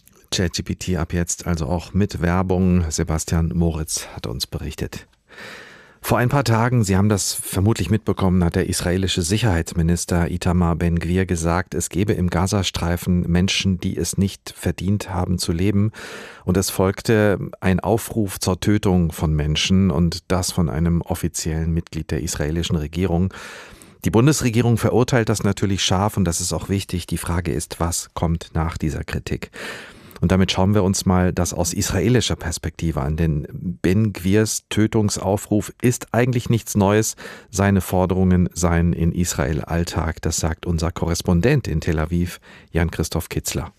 ChatGPT ab jetzt also auch mit Werbung. Sebastian Moritz hat uns berichtet. Vor ein paar Tagen, Sie haben das vermutlich mitbekommen, hat der israelische Sicherheitsminister Itamar Ben-Gvir gesagt, es gebe im Gazastreifen Menschen, die es nicht verdient haben zu leben. Und es folgte ein Aufruf zur Tötung von Menschen und das von einem offiziellen Mitglied der israelischen Regierung. Die Bundesregierung verurteilt das natürlich scharf und das ist auch wichtig. Die Frage ist, was kommt nach dieser Kritik? Und damit schauen wir uns mal das aus israelischer Perspektive an, denn Ben-Gvirs Tötungsaufruf ist eigentlich nichts Neues. Seine Forderungen seien in Israel Alltag, das sagt unser Korrespondent in Tel Aviv, Jan-Christoph Kitzler.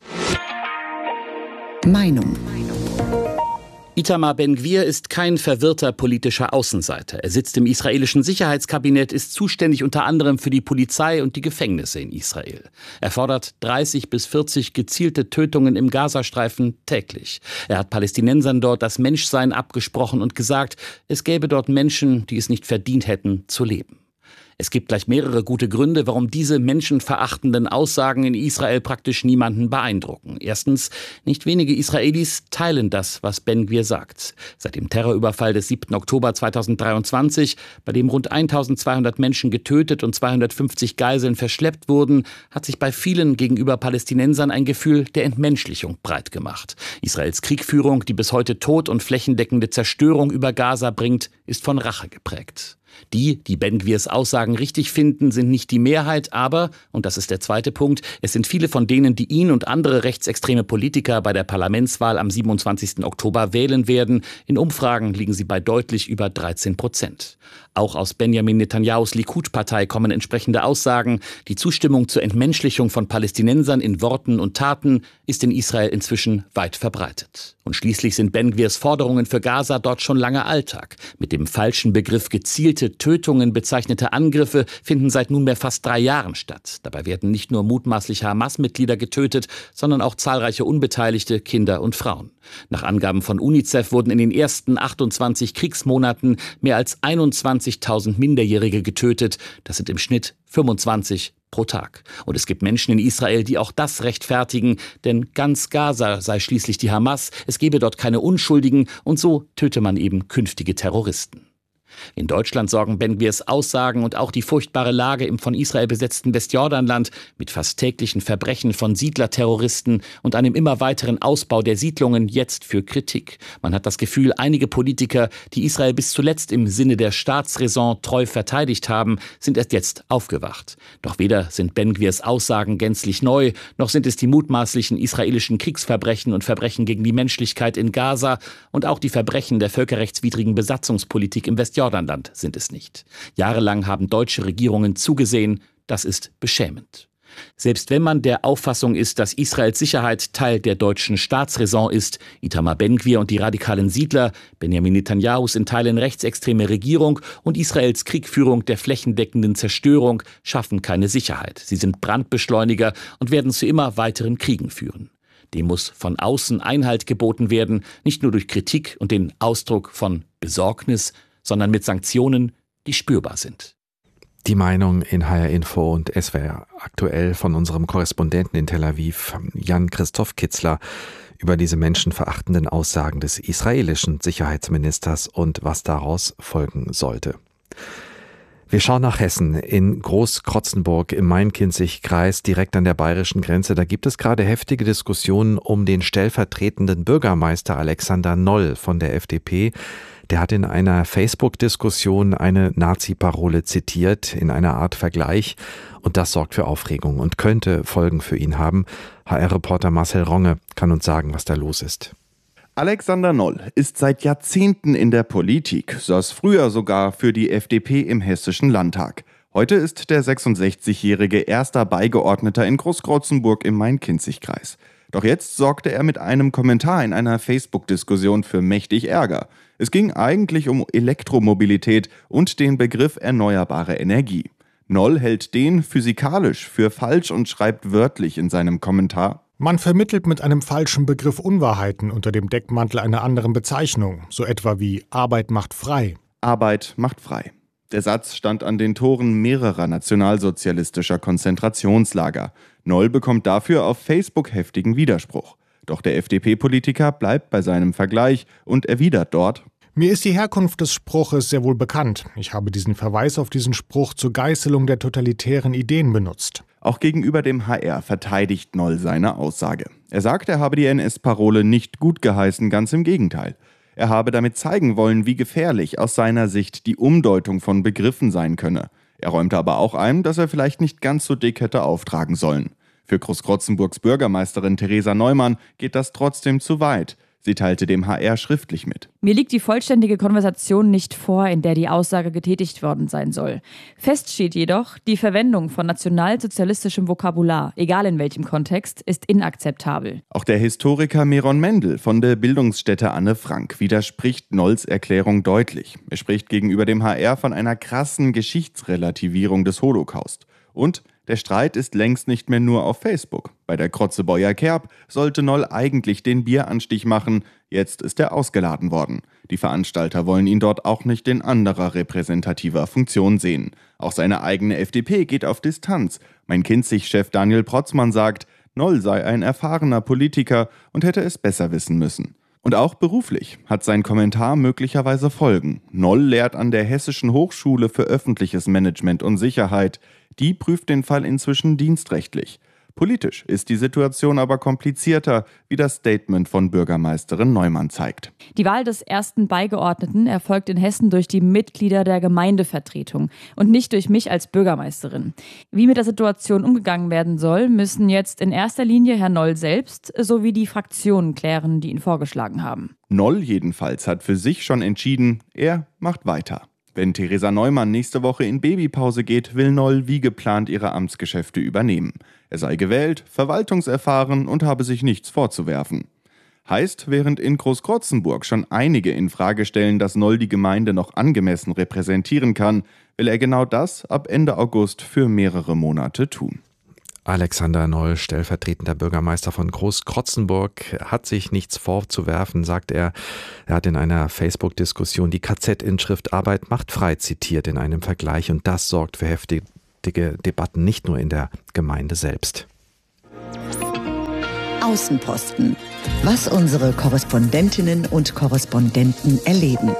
Meinung. Itamar Ben-Gvir ist kein verwirrter politischer Außenseiter. Er sitzt im israelischen Sicherheitskabinett, ist zuständig unter anderem für die Polizei und die Gefängnisse in Israel. Er fordert dreißig bis vierzig gezielte Tötungen im Gazastreifen täglich. Er hat Palästinensern dort das Menschsein abgesprochen und gesagt, es gäbe dort Menschen, die es nicht verdient hätten, zu leben. Es gibt gleich mehrere gute Gründe, warum diese menschenverachtenden Aussagen in Israel praktisch niemanden beeindrucken. Erstens, nicht wenige Israelis teilen das, was Ben-Gvir sagt. Seit dem Terrorüberfall des siebten Oktober zweitausenddreiundzwanzig, bei dem rund eintausendzweihundert Menschen getötet und zweihundertfünfzig Geiseln verschleppt wurden, hat sich bei vielen gegenüber Palästinensern ein Gefühl der Entmenschlichung breit gemacht. Israels Kriegführung, die bis heute Tod und flächendeckende Zerstörung über Gaza bringt, ist von Rache geprägt. Die, die Ben-Gvirs Aussagen richtig finden, sind nicht die Mehrheit, aber, und das ist der zweite Punkt, es sind viele von denen, die ihn und andere rechtsextreme Politiker bei der Parlamentswahl am siebenundzwanzigsten Oktober wählen werden. In Umfragen liegen sie bei deutlich über dreizehn Prozent. Auch aus Benjamin Netanyahus Likud-Partei kommen entsprechende Aussagen. Die Zustimmung zur Entmenschlichung von Palästinensern in Worten und Taten ist in Israel inzwischen weit verbreitet. Und schließlich sind Ben-Gvirs Forderungen für Gaza dort schon lange Alltag. Mit dem falschen Begriff gezielte Tötungen bezeichnete Angriffe finden seit nunmehr fast drei Jahren statt. Dabei werden nicht nur mutmaßliche Hamas-Mitglieder getötet, sondern auch zahlreiche Unbeteiligte, Kinder und Frauen. Nach Angaben von UNICEF wurden in den ersten achtundzwanzig Kriegsmonaten mehr als einundzwanzigtausend Minderjährige getötet. Das sind im Schnitt fünfundzwanzig pro Tag. Und es gibt Menschen in Israel, die auch das rechtfertigen, denn ganz Gaza sei schließlich die Hamas, es gebe dort keine Unschuldigen und so töte man eben künftige Terroristen. In Deutschland sorgen Ben-Gvirs Aussagen und auch die furchtbare Lage im von Israel besetzten Westjordanland mit fast täglichen Verbrechen von Siedlerterroristen und einem immer weiteren Ausbau der Siedlungen jetzt für Kritik. Man hat das Gefühl, einige Politiker, die Israel bis zuletzt im Sinne der Staatsräson treu verteidigt haben, sind erst jetzt aufgewacht. Doch weder sind Ben-Gvirs Aussagen gänzlich neu, noch sind es die mutmaßlichen israelischen Kriegsverbrechen und Verbrechen gegen die Menschlichkeit in Gaza und auch die Verbrechen der völkerrechtswidrigen Besatzungspolitik im Westjordanland. Jordanland sind es nicht. Jahrelang haben deutsche Regierungen zugesehen, das ist beschämend. Selbst wenn man der Auffassung ist, dass Israels Sicherheit Teil der deutschen Staatsräson ist, Itamar Ben-Gvir und die radikalen Siedler, Benjamin Netanyahus in Teilen rechtsextreme Regierung und Israels Kriegführung der flächendeckenden Zerstörung schaffen keine Sicherheit. Sie sind Brandbeschleuniger und werden zu immer weiteren Kriegen führen. Dem muss von außen Einhalt geboten werden, nicht nur durch Kritik und den Ausdruck von Besorgnis, sondern mit Sanktionen, die spürbar sind. Die Meinung in H R Info und S W R aktuell von unserem Korrespondenten in Tel Aviv, Jan-Christoph Kitzler, über diese menschenverachtenden Aussagen des israelischen Sicherheitsministers und was daraus folgen sollte. Wir schauen nach Hessen. In Großkrotzenburg im Main-Kinzig-Kreis, direkt an der bayerischen Grenze, da gibt es gerade heftige Diskussionen um den stellvertretenden Bürgermeister Alexander Noll von der F D P. Der hat in einer Facebook-Diskussion eine Nazi-Parole zitiert, in einer Art Vergleich. Und das sorgt für Aufregung und könnte Folgen für ihn haben. H R-Reporter Marcel Ronge kann uns sagen, was da los ist. Alexander Noll ist seit Jahrzehnten in der Politik, saß früher sogar für die F D P im Hessischen Landtag. Heute ist der sechsundsechzigjährige erster Beigeordneter in Großkrotzenburg im Main-Kinzig-Kreis. Doch jetzt sorgte er mit einem Kommentar in einer Facebook-Diskussion für mächtig Ärger. Es ging eigentlich um Elektromobilität und den Begriff erneuerbare Energie. Noll hält den physikalisch für falsch und schreibt wörtlich in seinem Kommentar: Man vermittelt mit einem falschen Begriff Unwahrheiten unter dem Deckmantel einer anderen Bezeichnung, so etwa wie Arbeit macht frei. Arbeit macht frei. Der Satz stand an den Toren mehrerer nationalsozialistischer Konzentrationslager. Noll bekommt dafür auf Facebook heftigen Widerspruch. Doch der F D P-Politiker bleibt bei seinem Vergleich und erwidert dort: Mir ist die Herkunft des Spruches sehr wohl bekannt. Ich habe diesen Verweis auf diesen Spruch zur Geißelung der totalitären Ideen benutzt. Auch gegenüber dem H R verteidigt Noll seine Aussage. Er sagt, er habe die N S-Parole nicht gut geheißen, ganz im Gegenteil. Er habe damit zeigen wollen, wie gefährlich aus seiner Sicht die Umdeutung von Begriffen sein könne. Er räumte aber auch ein, dass er vielleicht nicht ganz so dick hätte auftragen sollen. Für Großkrotzenburgs Bürgermeisterin Theresa Neumann geht das trotzdem zu weit. Sie teilte dem H R schriftlich mit: Mir liegt die vollständige Konversation nicht vor, in der die Aussage getätigt worden sein soll. Fest steht jedoch, die Verwendung von nationalsozialistischem Vokabular, egal in welchem Kontext, ist inakzeptabel. Auch der Historiker Meron Mendel von der Bildungsstätte Anne Frank widerspricht Nolls Erklärung deutlich. Er spricht gegenüber dem H R von einer krassen Geschichtsrelativierung des Holocaust. Und der Streit ist längst nicht mehr nur auf Facebook. Bei der Krotzebäuer Kerb sollte Noll eigentlich den Bieranstich machen. Jetzt ist er ausgeladen worden. Die Veranstalter wollen ihn dort auch nicht in anderer repräsentativer Funktion sehen. Auch seine eigene F D P geht auf Distanz. Main-Kinzig-Chef Daniel Protzmann sagt, Noll sei ein erfahrener Politiker und hätte es besser wissen müssen. Und auch beruflich hat sein Kommentar möglicherweise Folgen. Noll lehrt an der Hessischen Hochschule für öffentliches Management und Sicherheit. Die prüft den Fall inzwischen dienstrechtlich. Politisch ist die Situation aber komplizierter, wie das Statement von Bürgermeisterin Neumann zeigt. Die Wahl des ersten Beigeordneten erfolgt in Hessen durch die Mitglieder der Gemeindevertretung und nicht durch mich als Bürgermeisterin. Wie mit der Situation umgegangen werden soll, müssen jetzt in erster Linie Herr Noll selbst sowie die Fraktionen klären, die ihn vorgeschlagen haben. Noll jedenfalls hat für sich schon entschieden, er macht weiter. Wenn Theresa Neumann nächste Woche in Babypause geht, will Noll wie geplant ihre Amtsgeschäfte übernehmen. Er sei gewählt, verwaltungserfahren und habe sich nichts vorzuwerfen. Heißt, während in Großkrotzenburg schon einige in Frage stellen, dass Noll die Gemeinde noch angemessen repräsentieren kann, will er genau das ab Ende August für mehrere Monate tun. Alexander Noll, stellvertretender Bürgermeister von Großkrotzenburg, hat sich nichts vorzuwerfen, sagt er. Er hat in einer Facebook-Diskussion die K Z-Inschrift Arbeit macht frei zitiert in einem Vergleich. Und das sorgt für heftige Debatten, nicht nur in der Gemeinde selbst. Außenposten. Was unsere Korrespondentinnen und Korrespondenten erleben.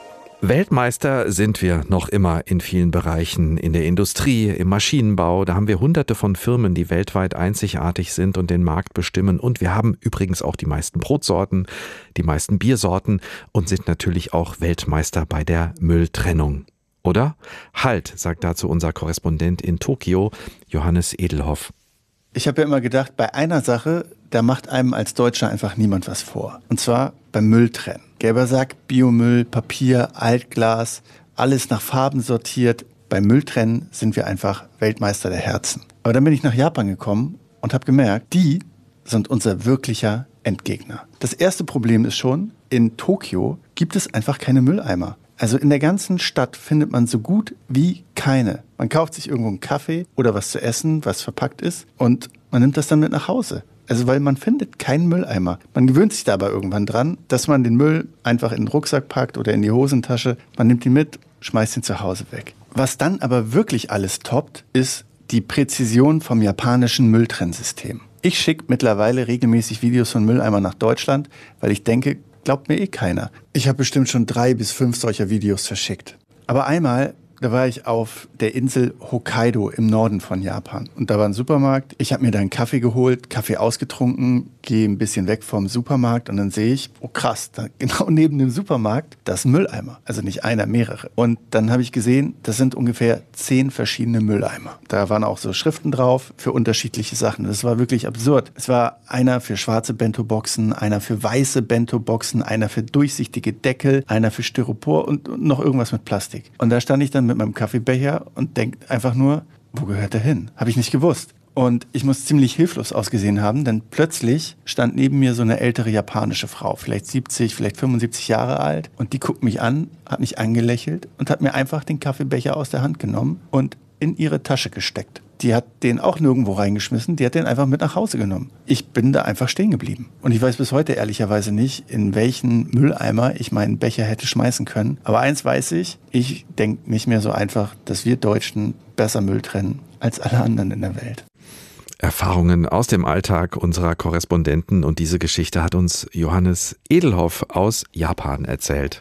Weltmeister sind wir noch immer in vielen Bereichen, in der Industrie, im Maschinenbau. Da haben wir hunderte von Firmen, die weltweit einzigartig sind und den Markt bestimmen. Und wir haben übrigens auch die meisten Brotsorten, die meisten Biersorten und sind natürlich auch Weltmeister bei der Mülltrennung. Oder? Halt, sagt dazu unser Korrespondent in Tokio, Johannes Edelhoff. Ich habe ja immer gedacht, bei einer Sache, da macht einem als Deutscher einfach niemand was vor. Und zwar beim Mülltrennen. Gelber Sack, Biomüll, Papier, Altglas, alles nach Farben sortiert. Beim Mülltrennen sind wir einfach Weltmeister der Herzen. Aber dann bin ich nach Japan gekommen und habe gemerkt, die sind unser wirklicher Endgegner. Das erste Problem ist schon, in Tokio gibt es einfach keine Mülleimer. Also in der ganzen Stadt findet man so gut wie keine. Man kauft sich irgendwo einen Kaffee oder was zu essen, was verpackt ist, und man nimmt das dann mit nach Hause. Also weil man findet keinen Mülleimer. Man gewöhnt sich da aber irgendwann dran, dass man den Müll einfach in den Rucksack packt oder in die Hosentasche. Man nimmt ihn mit, schmeißt ihn zu Hause weg. Was dann aber wirklich alles toppt, ist die Präzision vom japanischen Mülltrennsystem. Ich schicke mittlerweile regelmäßig Videos von Mülleimern nach Deutschland, weil ich denke, glaubt mir eh keiner. Ich habe bestimmt schon drei bis fünf solcher Videos verschickt. Aber einmal, da war ich auf der Insel Hokkaido im Norden von Japan. Und da war ein Supermarkt. Ich habe mir da einen Kaffee geholt, Kaffee ausgetrunken, gehe ein bisschen weg vom Supermarkt und dann sehe ich, oh krass, da genau neben dem Supermarkt, da ist ein Mülleimer. Also nicht einer, mehrere. Und dann habe ich gesehen, das sind ungefähr zehn verschiedene Mülleimer. Da waren auch so Schriften drauf für unterschiedliche Sachen. Das war wirklich absurd. Es war einer für schwarze Bento-Boxen, einer für weiße Bento-Boxen, einer für durchsichtige Deckel, einer für Styropor und noch irgendwas mit Plastik. Und da stand ich dann mit meinem Kaffeebecher und denke einfach nur, wo gehört der hin? Habe ich nicht gewusst. Und ich muss ziemlich hilflos ausgesehen haben, denn plötzlich stand neben mir so eine ältere japanische Frau, vielleicht siebzig, vielleicht fünfundsiebzig Jahre alt. Und die guckt mich an, hat mich angelächelt und hat mir einfach den Kaffeebecher aus der Hand genommen und in ihre Tasche gesteckt. Die hat den auch nirgendwo reingeschmissen, die hat den einfach mit nach Hause genommen. Ich bin da einfach stehen geblieben. Und ich weiß bis heute ehrlicherweise nicht, in welchen Mülleimer ich meinen Becher hätte schmeißen können. Aber eins weiß ich, ich denke nicht mehr so einfach, dass wir Deutschen besser Müll trennen als alle anderen in der Welt. Erfahrungen aus dem Alltag unserer Korrespondenten, und diese Geschichte hat uns Johannes Edelhoff aus Japan erzählt.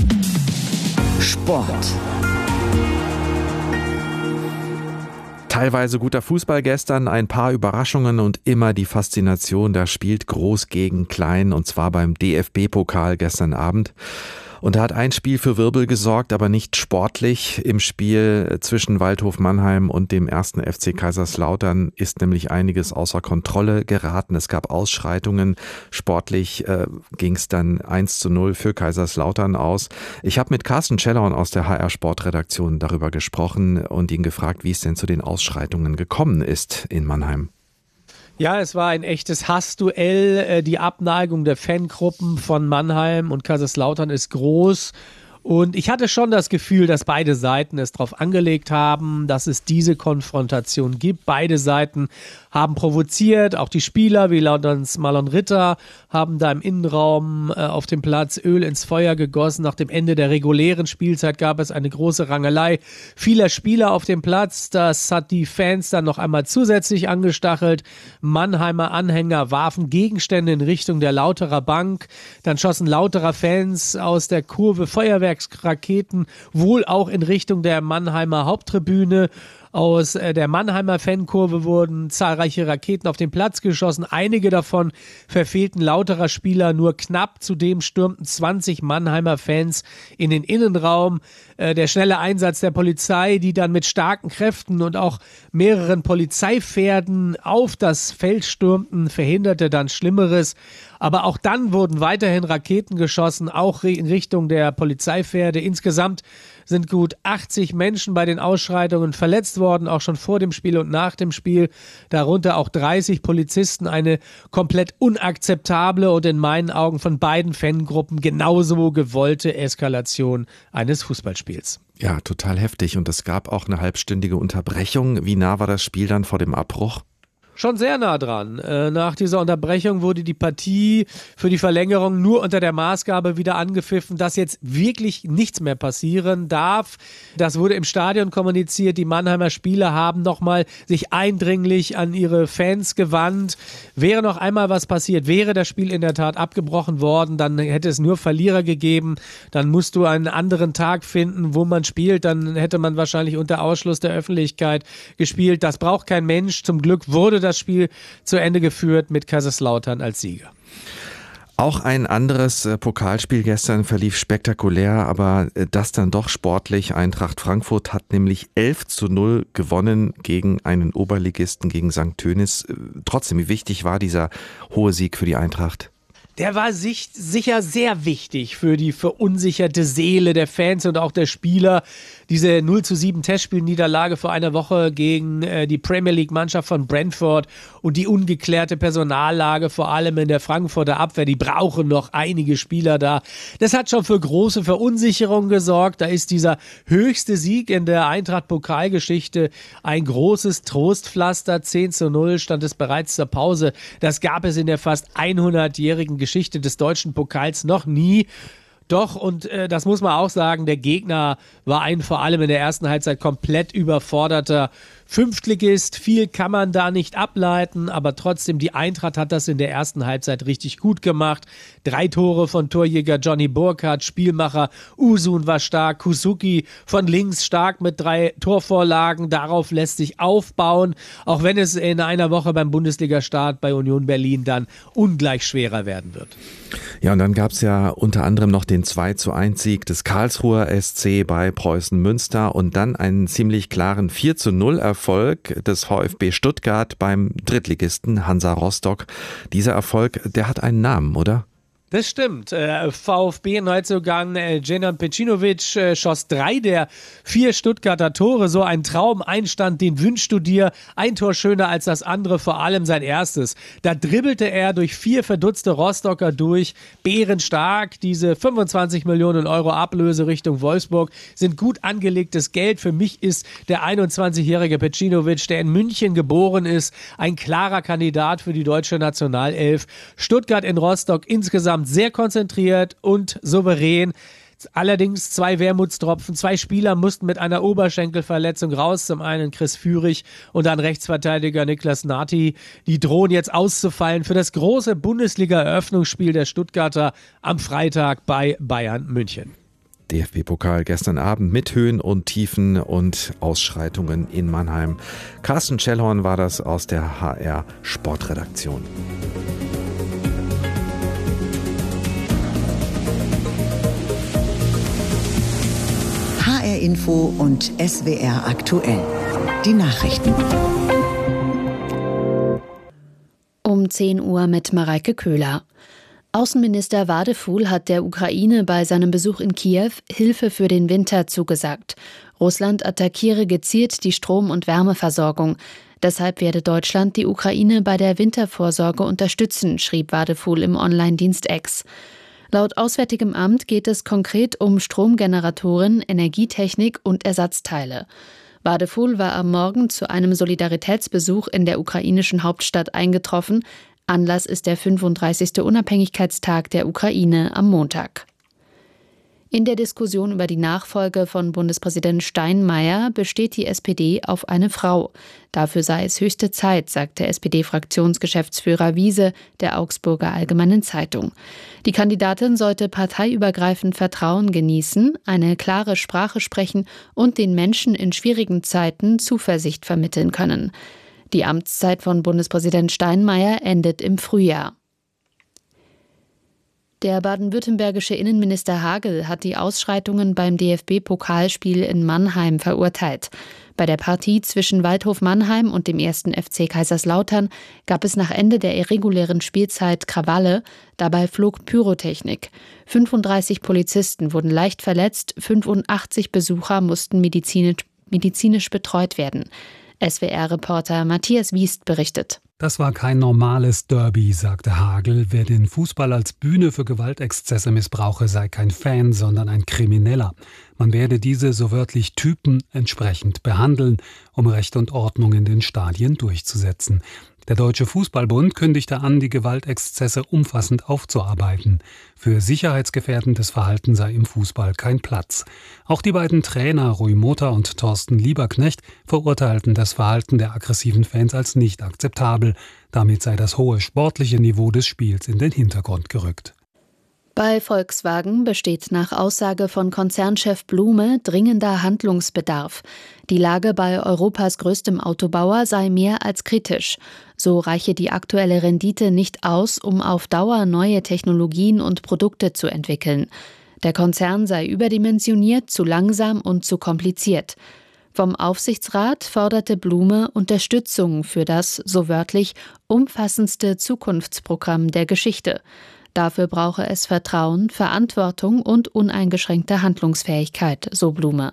Sport. Teilweise guter Fußball gestern, ein paar Überraschungen und immer die Faszination, da spielt Groß gegen Klein, und zwar beim D F B-Pokal gestern Abend. Und da hat ein Spiel für Wirbel gesorgt, aber nicht sportlich. Im Spiel zwischen Waldhof Mannheim und dem ersten F C Kaiserslautern ist nämlich einiges außer Kontrolle geraten. Es gab Ausschreitungen. Sportlich äh, ging es dann eins zu null für Kaiserslautern aus. Ich habe mit Carsten Schellhorn aus der H R Sportredaktion darüber gesprochen und ihn gefragt, wie es denn zu den Ausschreitungen gekommen ist in Mannheim. Ja, es war ein echtes Hassduell. Die Abneigung der Fangruppen von Mannheim und Kaiserslautern ist groß. Und ich hatte schon das Gefühl, dass beide Seiten es darauf angelegt haben, dass es diese Konfrontation gibt. Beide Seiten haben provoziert, auch die Spieler wie Lautern's Marlon Ritter haben da im Innenraum äh, auf dem Platz Öl ins Feuer gegossen. Nach dem Ende der regulären Spielzeit gab es eine große Rangelei vieler Spieler auf dem Platz. Das hat die Fans dann noch einmal zusätzlich angestachelt. Mannheimer Anhänger warfen Gegenstände in Richtung der Lauterer Bank. Dann schossen Lauterer Fans aus der Kurve Feuerwerksraketen wohl auch in Richtung der Mannheimer Haupttribüne. Aus der Mannheimer Fankurve wurden zahlreiche Raketen auf den Platz geschossen. Einige davon verfehlten lauterer Spieler nur knapp. Zudem stürmten zwanzig Mannheimer Fans in den Innenraum. Der schnelle Einsatz der Polizei, die dann mit starken Kräften und auch mehreren Polizeipferden auf das Feld stürmten, verhinderte dann Schlimmeres. Aber auch dann wurden weiterhin Raketen geschossen, auch in Richtung der Polizeipferde. Insgesamt sind gut achtzig Menschen bei den Ausschreitungen verletzt worden, auch schon vor dem Spiel und nach dem Spiel. Darunter auch dreißig Polizisten. Eine komplett unakzeptable und in meinen Augen von beiden Fangruppen genauso gewollte Eskalation eines Fußballspiels. Ja, total heftig. Und es gab auch eine halbstündige Unterbrechung. Wie nah war das Spiel dann vor dem Abbruch? Schon sehr nah dran. Nach dieser Unterbrechung wurde die Partie für die Verlängerung nur unter der Maßgabe wieder angepfiffen, dass jetzt wirklich nichts mehr passieren darf. Das wurde im Stadion kommuniziert. Die Mannheimer Spieler haben nochmal sich eindringlich an ihre Fans gewandt. Wäre noch einmal was passiert, wäre das Spiel in der Tat abgebrochen worden, dann hätte es nur Verlierer gegeben. Dann musst du einen anderen Tag finden, wo man spielt. Dann hätte man wahrscheinlich unter Ausschluss der Öffentlichkeit gespielt. Das braucht kein Mensch. Zum Glück wurde das Spiel zu Ende geführt mit Kaiserslautern als Sieger. Auch ein anderes äh, Pokalspiel gestern verlief spektakulär, aber äh, das dann doch sportlich. Eintracht Frankfurt hat nämlich elf zu null gewonnen gegen einen Oberligisten, gegen Sankt Tönis. Äh, trotzdem, wie wichtig war dieser hohe Sieg für die Eintracht? Der war sich, sicher sehr wichtig für die verunsicherte Seele der Fans und auch der Spieler. Diese null zu sieben Testspielniederlage vor einer Woche gegen äh, die Premier League-Mannschaft von Brentford und die ungeklärte Personallage, vor allem in der Frankfurter Abwehr, die brauchen noch einige Spieler da. Das hat schon für große Verunsicherung gesorgt. Da ist dieser höchste Sieg in der Eintracht-Pokalgeschichte ein großes Trostpflaster. zehn zu null stand es bereits zur Pause. Das gab es in der fast hundertjährigen Geschichte des deutschen Pokals noch nie. Doch, und äh, das muss man auch sagen, der Gegner war ein vor allem in der ersten Halbzeit komplett überforderter Fünftligist. Viel kann man da nicht ableiten, aber trotzdem, die Eintracht hat das in der ersten Halbzeit richtig gut gemacht. Drei Tore von Torjäger Johnny Burkhardt, Spielmacher Usun war stark, Kusuki von links stark mit drei Torvorlagen. Darauf lässt sich aufbauen, auch wenn es in einer Woche beim Bundesliga-Start bei Union Berlin dann ungleich schwerer werden wird. Ja, und dann gab es ja unter anderem noch den zwei zu eins Sieg des Karlsruher S C bei Preußen Münster und dann einen ziemlich klaren vier zu null Erfolg des VfB Stuttgart beim Drittligisten Hansa Rostock. Dieser Erfolg, der hat einen Namen, oder? Das stimmt. Äh, VfB-Neuzugang äh, Djenan Pecinovic äh, schoss drei der vier Stuttgarter Tore. So ein Traumeinstand, den wünschst du dir. Ein Tor schöner als das andere, vor allem sein erstes. Da dribbelte er durch vier verdutzte Rostocker durch. Bärenstark. Diese fünfundzwanzig Millionen Euro Ablöse Richtung Wolfsburg sind gut angelegtes Geld. Für mich ist der einundzwanzigjährige Pecinovic, der in München geboren ist, ein klarer Kandidat für die deutsche Nationalelf. Stuttgart in Rostock insgesamt sehr konzentriert und souverän. Allerdings zwei Wermutstropfen. Zwei Spieler mussten mit einer Oberschenkelverletzung raus. Zum einen Chris Führig und dann Rechtsverteidiger Niklas Nati. Die drohen jetzt auszufallen für das große Bundesliga-Eröffnungsspiel der Stuttgarter am Freitag bei Bayern München. D F B-Pokal gestern Abend mit Höhen und Tiefen und Ausschreitungen in Mannheim. Carsten Schellhorn war das aus der H R Sportredaktion. H R Info und S W R aktuell. Die Nachrichten. Um zehn Uhr mit Mareike Köhler. Außenminister Wadefuhl hat der Ukraine bei seinem Besuch in Kiew Hilfe für den Winter zugesagt. Russland attackiere gezielt die Strom- und Wärmeversorgung. Deshalb werde Deutschland die Ukraine bei der Wintervorsorge unterstützen, schrieb Wadefuhl im Online-Dienst X. Laut Auswärtigem Amt geht es konkret um Stromgeneratoren, Energietechnik und Ersatzteile. Wadefuhl war am Morgen zu einem Solidaritätsbesuch in der ukrainischen Hauptstadt eingetroffen. Anlass ist der fünfunddreißigste Unabhängigkeitstag der Ukraine am Montag. In der Diskussion über die Nachfolge von Bundespräsident Steinmeier besteht die S P D auf eine Frau. Dafür sei es höchste Zeit, sagte S P D-Fraktionsgeschäftsführer Wiese der Augsburger Allgemeinen Zeitung. Die Kandidatin sollte parteiübergreifend Vertrauen genießen, eine klare Sprache sprechen und den Menschen in schwierigen Zeiten Zuversicht vermitteln können. Die Amtszeit von Bundespräsident Steinmeier endet im Frühjahr. Der baden-württembergische Innenminister Hagel hat die Ausschreitungen beim D F B-Pokalspiel in Mannheim verurteilt. Bei der Partie zwischen Waldhof Mannheim und dem ersten F C Kaiserslautern gab es nach Ende der irregulären Spielzeit Krawalle. Dabei flog Pyrotechnik. fünfunddreißig Polizisten wurden leicht verletzt, fünfundachtzig Besucher mussten medizinisch, medizinisch betreut werden. S W R-Reporter Matthias Wiest berichtet. Das war kein normales Derby, sagte Hagel. Wer den Fußball als Bühne für Gewaltexzesse missbrauche, sei kein Fan, sondern ein Krimineller. Man werde diese so wörtlich Typen entsprechend behandeln, um Recht und Ordnung in den Stadien durchzusetzen. Der Deutsche Fußballbund kündigte an, die Gewaltexzesse umfassend aufzuarbeiten. Für sicherheitsgefährdendes Verhalten sei im Fußball kein Platz. Auch die beiden Trainer Rui Mota und Thorsten Lieberknecht verurteilten das Verhalten der aggressiven Fans als nicht akzeptabel. Damit sei das hohe sportliche Niveau des Spiels in den Hintergrund gerückt. Bei Volkswagen besteht nach Aussage von Konzernchef Blume dringender Handlungsbedarf. Die Lage bei Europas größtem Autobauer sei mehr als kritisch. So reiche die aktuelle Rendite nicht aus, um auf Dauer neue Technologien und Produkte zu entwickeln. Der Konzern sei überdimensioniert, zu langsam und zu kompliziert. Vom Aufsichtsrat forderte Blume Unterstützung für das, so wörtlich, umfassendste Zukunftsprogramm der Geschichte. Dafür brauche es Vertrauen, Verantwortung und uneingeschränkte Handlungsfähigkeit, so Blume.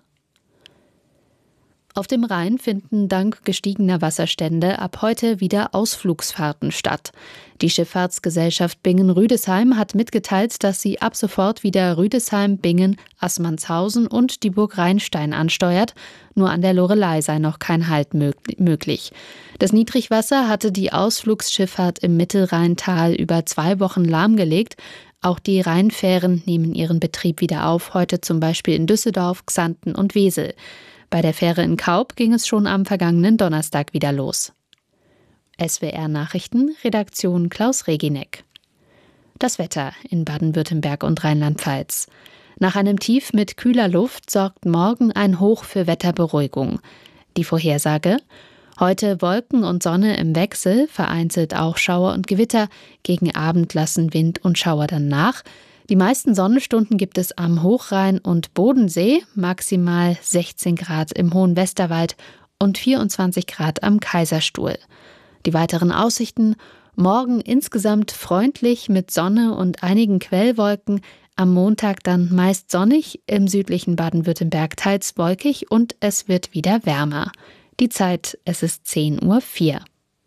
Auf dem Rhein finden dank gestiegener Wasserstände ab heute wieder Ausflugsfahrten statt. Die Schifffahrtsgesellschaft Bingen-Rüdesheim hat mitgeteilt, dass sie ab sofort wieder Rüdesheim, Bingen, Assmannshausen und die Burg Rheinstein ansteuert. Nur an der Loreley sei noch kein Halt möglich. Das Niedrigwasser hatte die Ausflugsschifffahrt im Mittelrheintal über zwei Wochen lahmgelegt. Auch die Rheinfähren nehmen ihren Betrieb wieder auf, heute zum Beispiel in Düsseldorf, Xanten und Wesel. Bei der Fähre in Kaub ging es schon am vergangenen Donnerstag wieder los. S W R Nachrichten, Redaktion Klaus Regineck. Das Wetter in Baden-Württemberg und Rheinland-Pfalz. Nach einem Tief mit kühler Luft sorgt morgen ein Hoch für Wetterberuhigung. Die Vorhersage: Heute Wolken und Sonne im Wechsel, vereinzelt auch Schauer und Gewitter. Gegen Abend lassen Wind und Schauer dann nach. Die meisten Sonnenstunden gibt es am Hochrhein und Bodensee, maximal sechzehn Grad im Hohen Westerwald und vierundzwanzig Grad am Kaiserstuhl. Die weiteren Aussichten: morgen insgesamt freundlich mit Sonne und einigen Quellwolken, am Montag dann meist sonnig, im südlichen Baden-Württemberg teils wolkig und es wird wieder wärmer. Die Zeit, es ist zehn Uhr vier.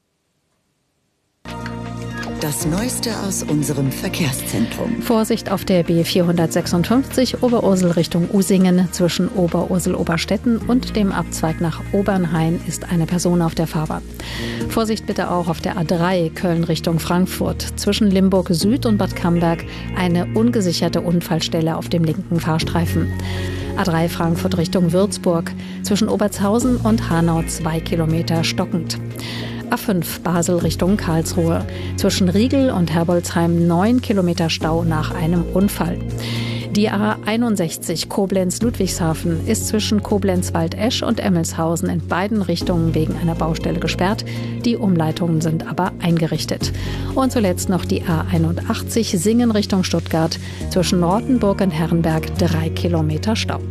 Das Neueste aus unserem Verkehrszentrum. Vorsicht auf der B vierhundertsechsundfünfzig Oberursel Richtung Usingen. Zwischen Oberursel-Oberstetten und dem Abzweig nach Obernhain ist eine Person auf der Fahrbahn. Vorsicht bitte auch auf der A drei Köln Richtung Frankfurt. Zwischen Limburg Süd und Bad Camberg eine ungesicherte Unfallstelle auf dem linken Fahrstreifen. A drei Frankfurt Richtung Würzburg. Zwischen Obertshausen und Hanau zwei Kilometer stockend. A fünf Basel Richtung Karlsruhe. Zwischen Riegel und Herbolzheim neun Kilometer Stau nach einem Unfall. Die A einundsechzig Koblenz-Ludwigshafen ist zwischen Koblenz-Waldesch und Emmelshausen in beiden Richtungen wegen einer Baustelle gesperrt. Die Umleitungen sind aber eingerichtet. Und zuletzt noch die A einundachtzig Singen Richtung Stuttgart. Zwischen Rottenburg und Herrenberg drei Kilometer Stau.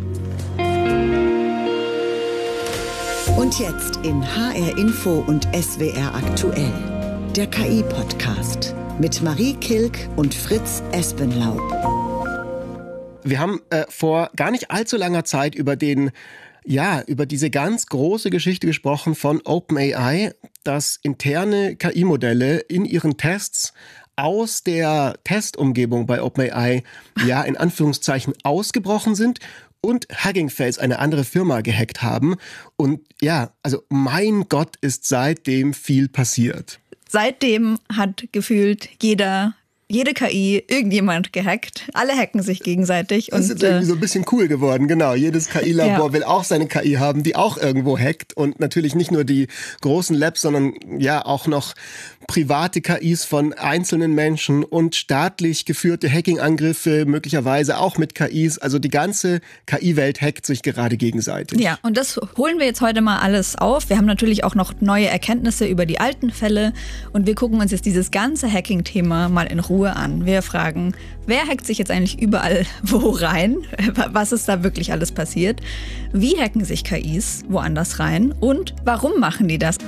Und jetzt in H R Info und S W R aktuell. Der K I-Podcast mit Marie Kilk und Fritz Espenlaub. Wir haben äh, vor gar nicht allzu langer Zeit über den, ja, über diese ganz große Geschichte gesprochen von OpenAI, dass interne K I-Modelle in ihren Tests aus der Testumgebung bei OpenAI, ja, in Anführungszeichen ausgebrochen sind und Hugging Face, eine andere Firma, gehackt haben. Und ja, also mein Gott, ist seitdem viel passiert. Seitdem hat gefühlt jeder jede K I, irgendjemand gehackt. Alle hacken sich gegenseitig. Das und, ist jetzt irgendwie so ein bisschen cool geworden, genau. Jedes K I-Labor ja. will auch seine K I haben, die auch irgendwo hackt. Und natürlich nicht nur die großen Labs, sondern ja auch noch private K Is von einzelnen Menschen und staatlich geführte Hacking-Angriffe, möglicherweise auch mit K Is. Also die ganze K I-Welt hackt sich gerade gegenseitig. Ja, und das holen wir jetzt heute mal alles auf. Wir haben natürlich auch noch neue Erkenntnisse über die alten Fälle und wir gucken uns jetzt dieses ganze Hacking-Thema mal in Ruhe an. Wir fragen, wer hackt sich jetzt eigentlich überall wo rein? Was ist da wirklich alles passiert? Wie hacken sich K Is woanders rein? Und warum machen die das?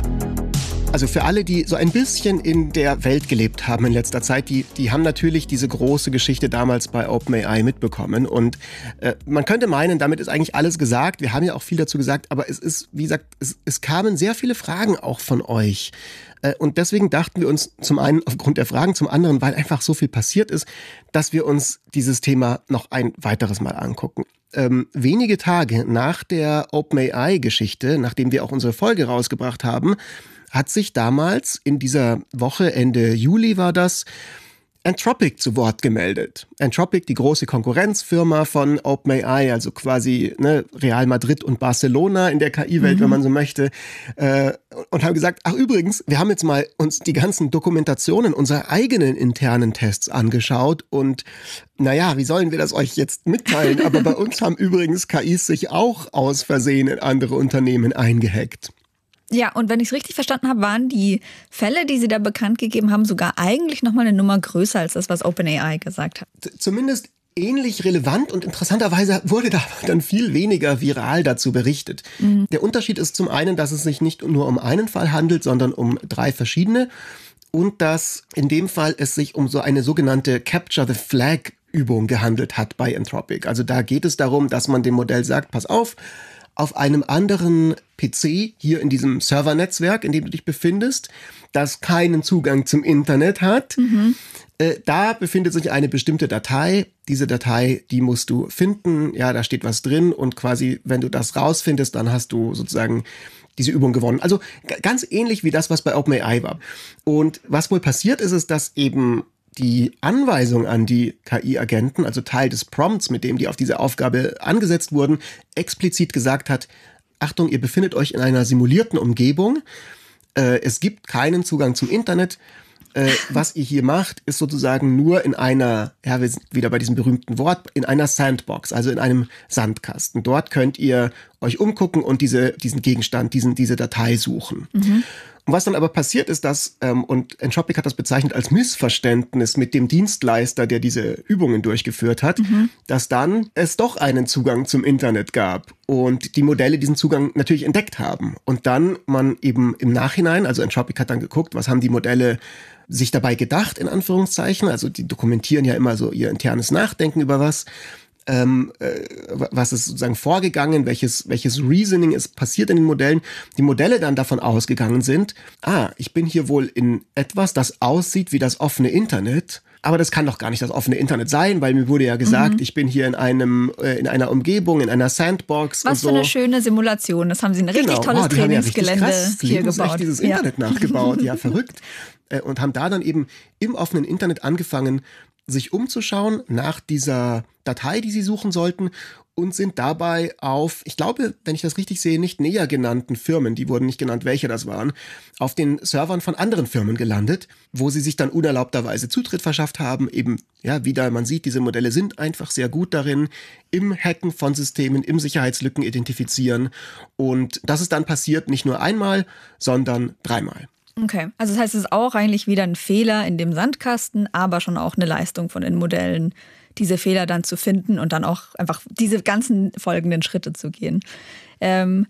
Also für alle, die so ein bisschen in der Welt gelebt haben in letzter Zeit, die, die haben natürlich diese große Geschichte damals bei OpenAI mitbekommen. Und äh, man könnte meinen, damit ist eigentlich alles gesagt. Wir haben ja auch viel dazu gesagt, aber es ist, wie gesagt, es, es kamen sehr viele Fragen auch von euch. Äh, und deswegen dachten wir uns zum einen aufgrund der Fragen, zum anderen, weil einfach so viel passiert ist, dass wir uns dieses Thema noch ein weiteres Mal angucken. Ähm, wenige Tage nach der OpenAI-Geschichte, nachdem wir auch unsere Folge rausgebracht haben, hat sich damals in dieser Woche, Ende Juli war das, Anthropic zu Wort gemeldet. Anthropic, die große Konkurrenzfirma von OpenAI, also quasi ne, Real Madrid und Barcelona in der K I-Welt, mhm. wenn man so möchte, äh, und haben gesagt, ach übrigens, wir haben jetzt mal uns die ganzen Dokumentationen unserer eigenen internen Tests angeschaut und naja, wie sollen wir das euch jetzt mitteilen? Aber bei uns haben übrigens K Is sich auch aus Versehen in andere Unternehmen eingehackt. Ja, und wenn ich es richtig verstanden habe, waren die Fälle, die Sie da bekannt gegeben haben, sogar eigentlich nochmal eine Nummer größer als das, was OpenAI gesagt hat. Zumindest ähnlich relevant und interessanterweise wurde da dann viel weniger viral dazu berichtet. Mhm. Der Unterschied ist zum einen, dass es sich nicht nur um einen Fall handelt, sondern um drei verschiedene und dass in dem Fall es sich um so eine sogenannte Capture the Flag Übung gehandelt hat bei Anthropic. Also da geht es darum, dass man dem Modell sagt, pass auf, auf einem anderen P C, hier in diesem Servernetzwerk, in dem du dich befindest, das keinen Zugang zum Internet hat, mhm. äh, da befindet sich eine bestimmte Datei. Diese Datei, die musst du finden, ja, da steht was drin und quasi, wenn du das rausfindest, dann hast du sozusagen diese Übung gewonnen. Also g- ganz ähnlich wie das, was bei OpenAI war. Und was wohl passiert ist, ist, dass eben die Anweisung an die K I-Agenten, also Teil des Prompts, mit dem die auf diese Aufgabe angesetzt wurden, explizit gesagt hat, Achtung, ihr befindet euch in einer simulierten Umgebung, äh, es gibt keinen Zugang zum Internet, äh, was ihr hier macht, ist sozusagen nur in einer, ja, wir sind wieder bei diesem berühmten Wort, in einer Sandbox, also in einem Sandkasten. Dort könnt ihr euch umgucken und diese, diesen Gegenstand, diesen, diese Datei suchen. Mhm. Und was dann aber passiert ist, dass, ähm, und Anthropic hat das bezeichnet als Missverständnis mit dem Dienstleister, der diese Übungen durchgeführt hat, mhm. dass dann es doch einen Zugang zum Internet gab und die Modelle diesen Zugang natürlich entdeckt haben. Und dann man eben im Nachhinein, also Anthropic hat dann geguckt, was haben die Modelle sich dabei gedacht, in Anführungszeichen, also die dokumentieren ja immer so ihr internes Nachdenken über was. Ähm, äh, was ist sozusagen vorgegangen, welches, welches Reasoning ist passiert in den Modellen, die Modelle dann davon ausgegangen sind, ah, ich bin hier wohl in etwas, das aussieht wie das offene Internet, aber das kann doch gar nicht das offene Internet sein, weil mir wurde ja gesagt, mhm. ich bin hier in einem äh, in einer Umgebung, in einer Sandbox. Was und so. für eine schöne Simulation, das haben sie ein richtig genau. tolles oh, die Trainingsgelände haben ja richtig krass, hier gebaut. dieses ja. Internet nachgebaut, ja verrückt. Äh, und haben da dann eben im offenen Internet angefangen, sich umzuschauen nach dieser Datei, die sie suchen sollten und sind dabei auf, ich glaube, wenn ich das richtig sehe, nicht näher genannten Firmen, die wurden nicht genannt, welche das waren, auf den Servern von anderen Firmen gelandet, wo sie sich dann unerlaubterweise Zutritt verschafft haben. Eben, ja, wieder, man sieht, diese Modelle sind einfach sehr gut darin, im Hacken von Systemen, im Sicherheitslücken identifizieren. Und das ist dann passiert nicht nur einmal, sondern dreimal. Okay, also das heißt, es ist auch eigentlich wieder ein Fehler in dem Sandkasten, aber schon auch eine Leistung von den Modellen, diese Fehler dann zu finden und dann auch einfach diese ganzen folgenden Schritte zu gehen. Ähm,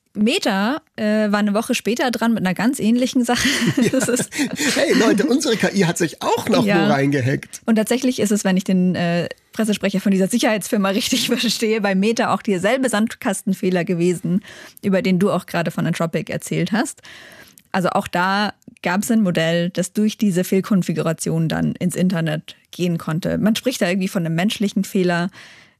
Meta äh, war eine Woche später dran mit einer ganz ähnlichen Sache. Ja. Ist hey Leute, unsere K I hat sich auch noch ja. wo reingehackt. Und tatsächlich ist es, wenn ich den äh, Pressesprecher von dieser Sicherheitsfirma richtig verstehe, bei Meta auch derselbe Sandkastenfehler gewesen, über den du auch gerade von Anthropic erzählt hast. Also auch da gab es ein Modell, das durch diese Fehlkonfiguration dann ins Internet gehen konnte. Man spricht da irgendwie von einem menschlichen Fehler.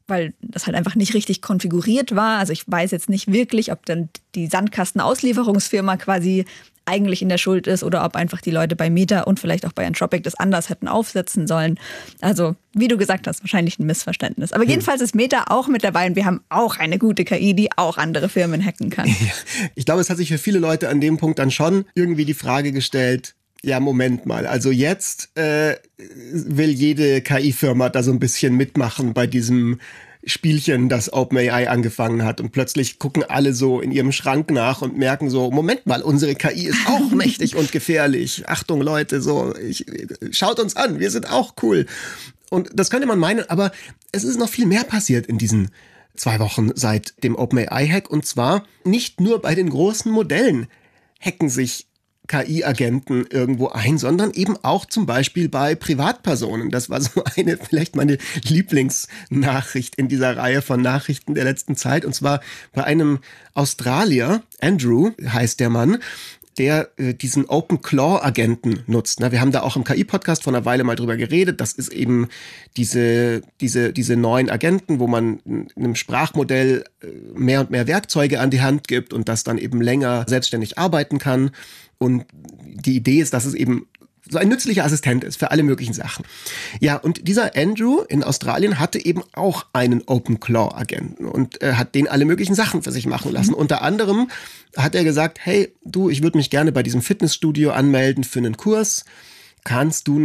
weil das halt einfach nicht richtig konfiguriert war. Also ich weiß jetzt nicht wirklich, ob dann die Sandkastenauslieferungsfirma quasi eigentlich in der Schuld ist oder ob einfach die Leute bei Meta und vielleicht auch bei Anthropic das anders hätten aufsetzen sollen. Also wie du gesagt hast, wahrscheinlich ein Missverständnis. Aber hm. jedenfalls ist Meta auch mit dabei und wir haben auch eine gute K I, die auch andere Firmen hacken kann. Ich glaube, es hat sich für viele Leute an dem Punkt dann schon irgendwie die Frage gestellt, ja, Moment mal, also jetzt äh, will jede K I-Firma da so ein bisschen mitmachen bei diesem Spielchen, das OpenAI angefangen hat, und plötzlich gucken alle so in ihrem Schrank nach und merken so, Moment mal, unsere K I ist auch mächtig und gefährlich. Achtung Leute, so ich, schaut uns an, wir sind auch cool. Und das könnte man meinen, aber es ist noch viel mehr passiert in diesen zwei Wochen seit dem OpenAI-Hack, und zwar nicht nur bei den großen Modellen hacken sich K I-Agenten irgendwo ein, sondern eben auch zum Beispiel bei Privatpersonen. Das war so eine, vielleicht meine Lieblingsnachricht in dieser Reihe von Nachrichten der letzten Zeit. Und zwar bei einem Australier, Andrew heißt der Mann, der äh, diesen OpenClaw-Agenten nutzt. Na, wir haben da auch im K I-Podcast vor einer Weile mal drüber geredet. Das ist eben diese, diese, diese neuen Agenten, wo man einem Sprachmodell mehr und mehr Werkzeuge an die Hand gibt und das dann eben länger selbstständig arbeiten kann. Und die Idee ist, dass es eben so ein nützlicher Assistent ist für alle möglichen Sachen. Ja, und dieser Andrew in Australien hatte eben auch einen OpenClaw-Agenten und äh, hat den alle möglichen Sachen für sich machen lassen. Mhm. Unter anderem hat er gesagt, hey, du, ich würde mich gerne bei diesem Fitnessstudio anmelden für einen Kurs. Kannst du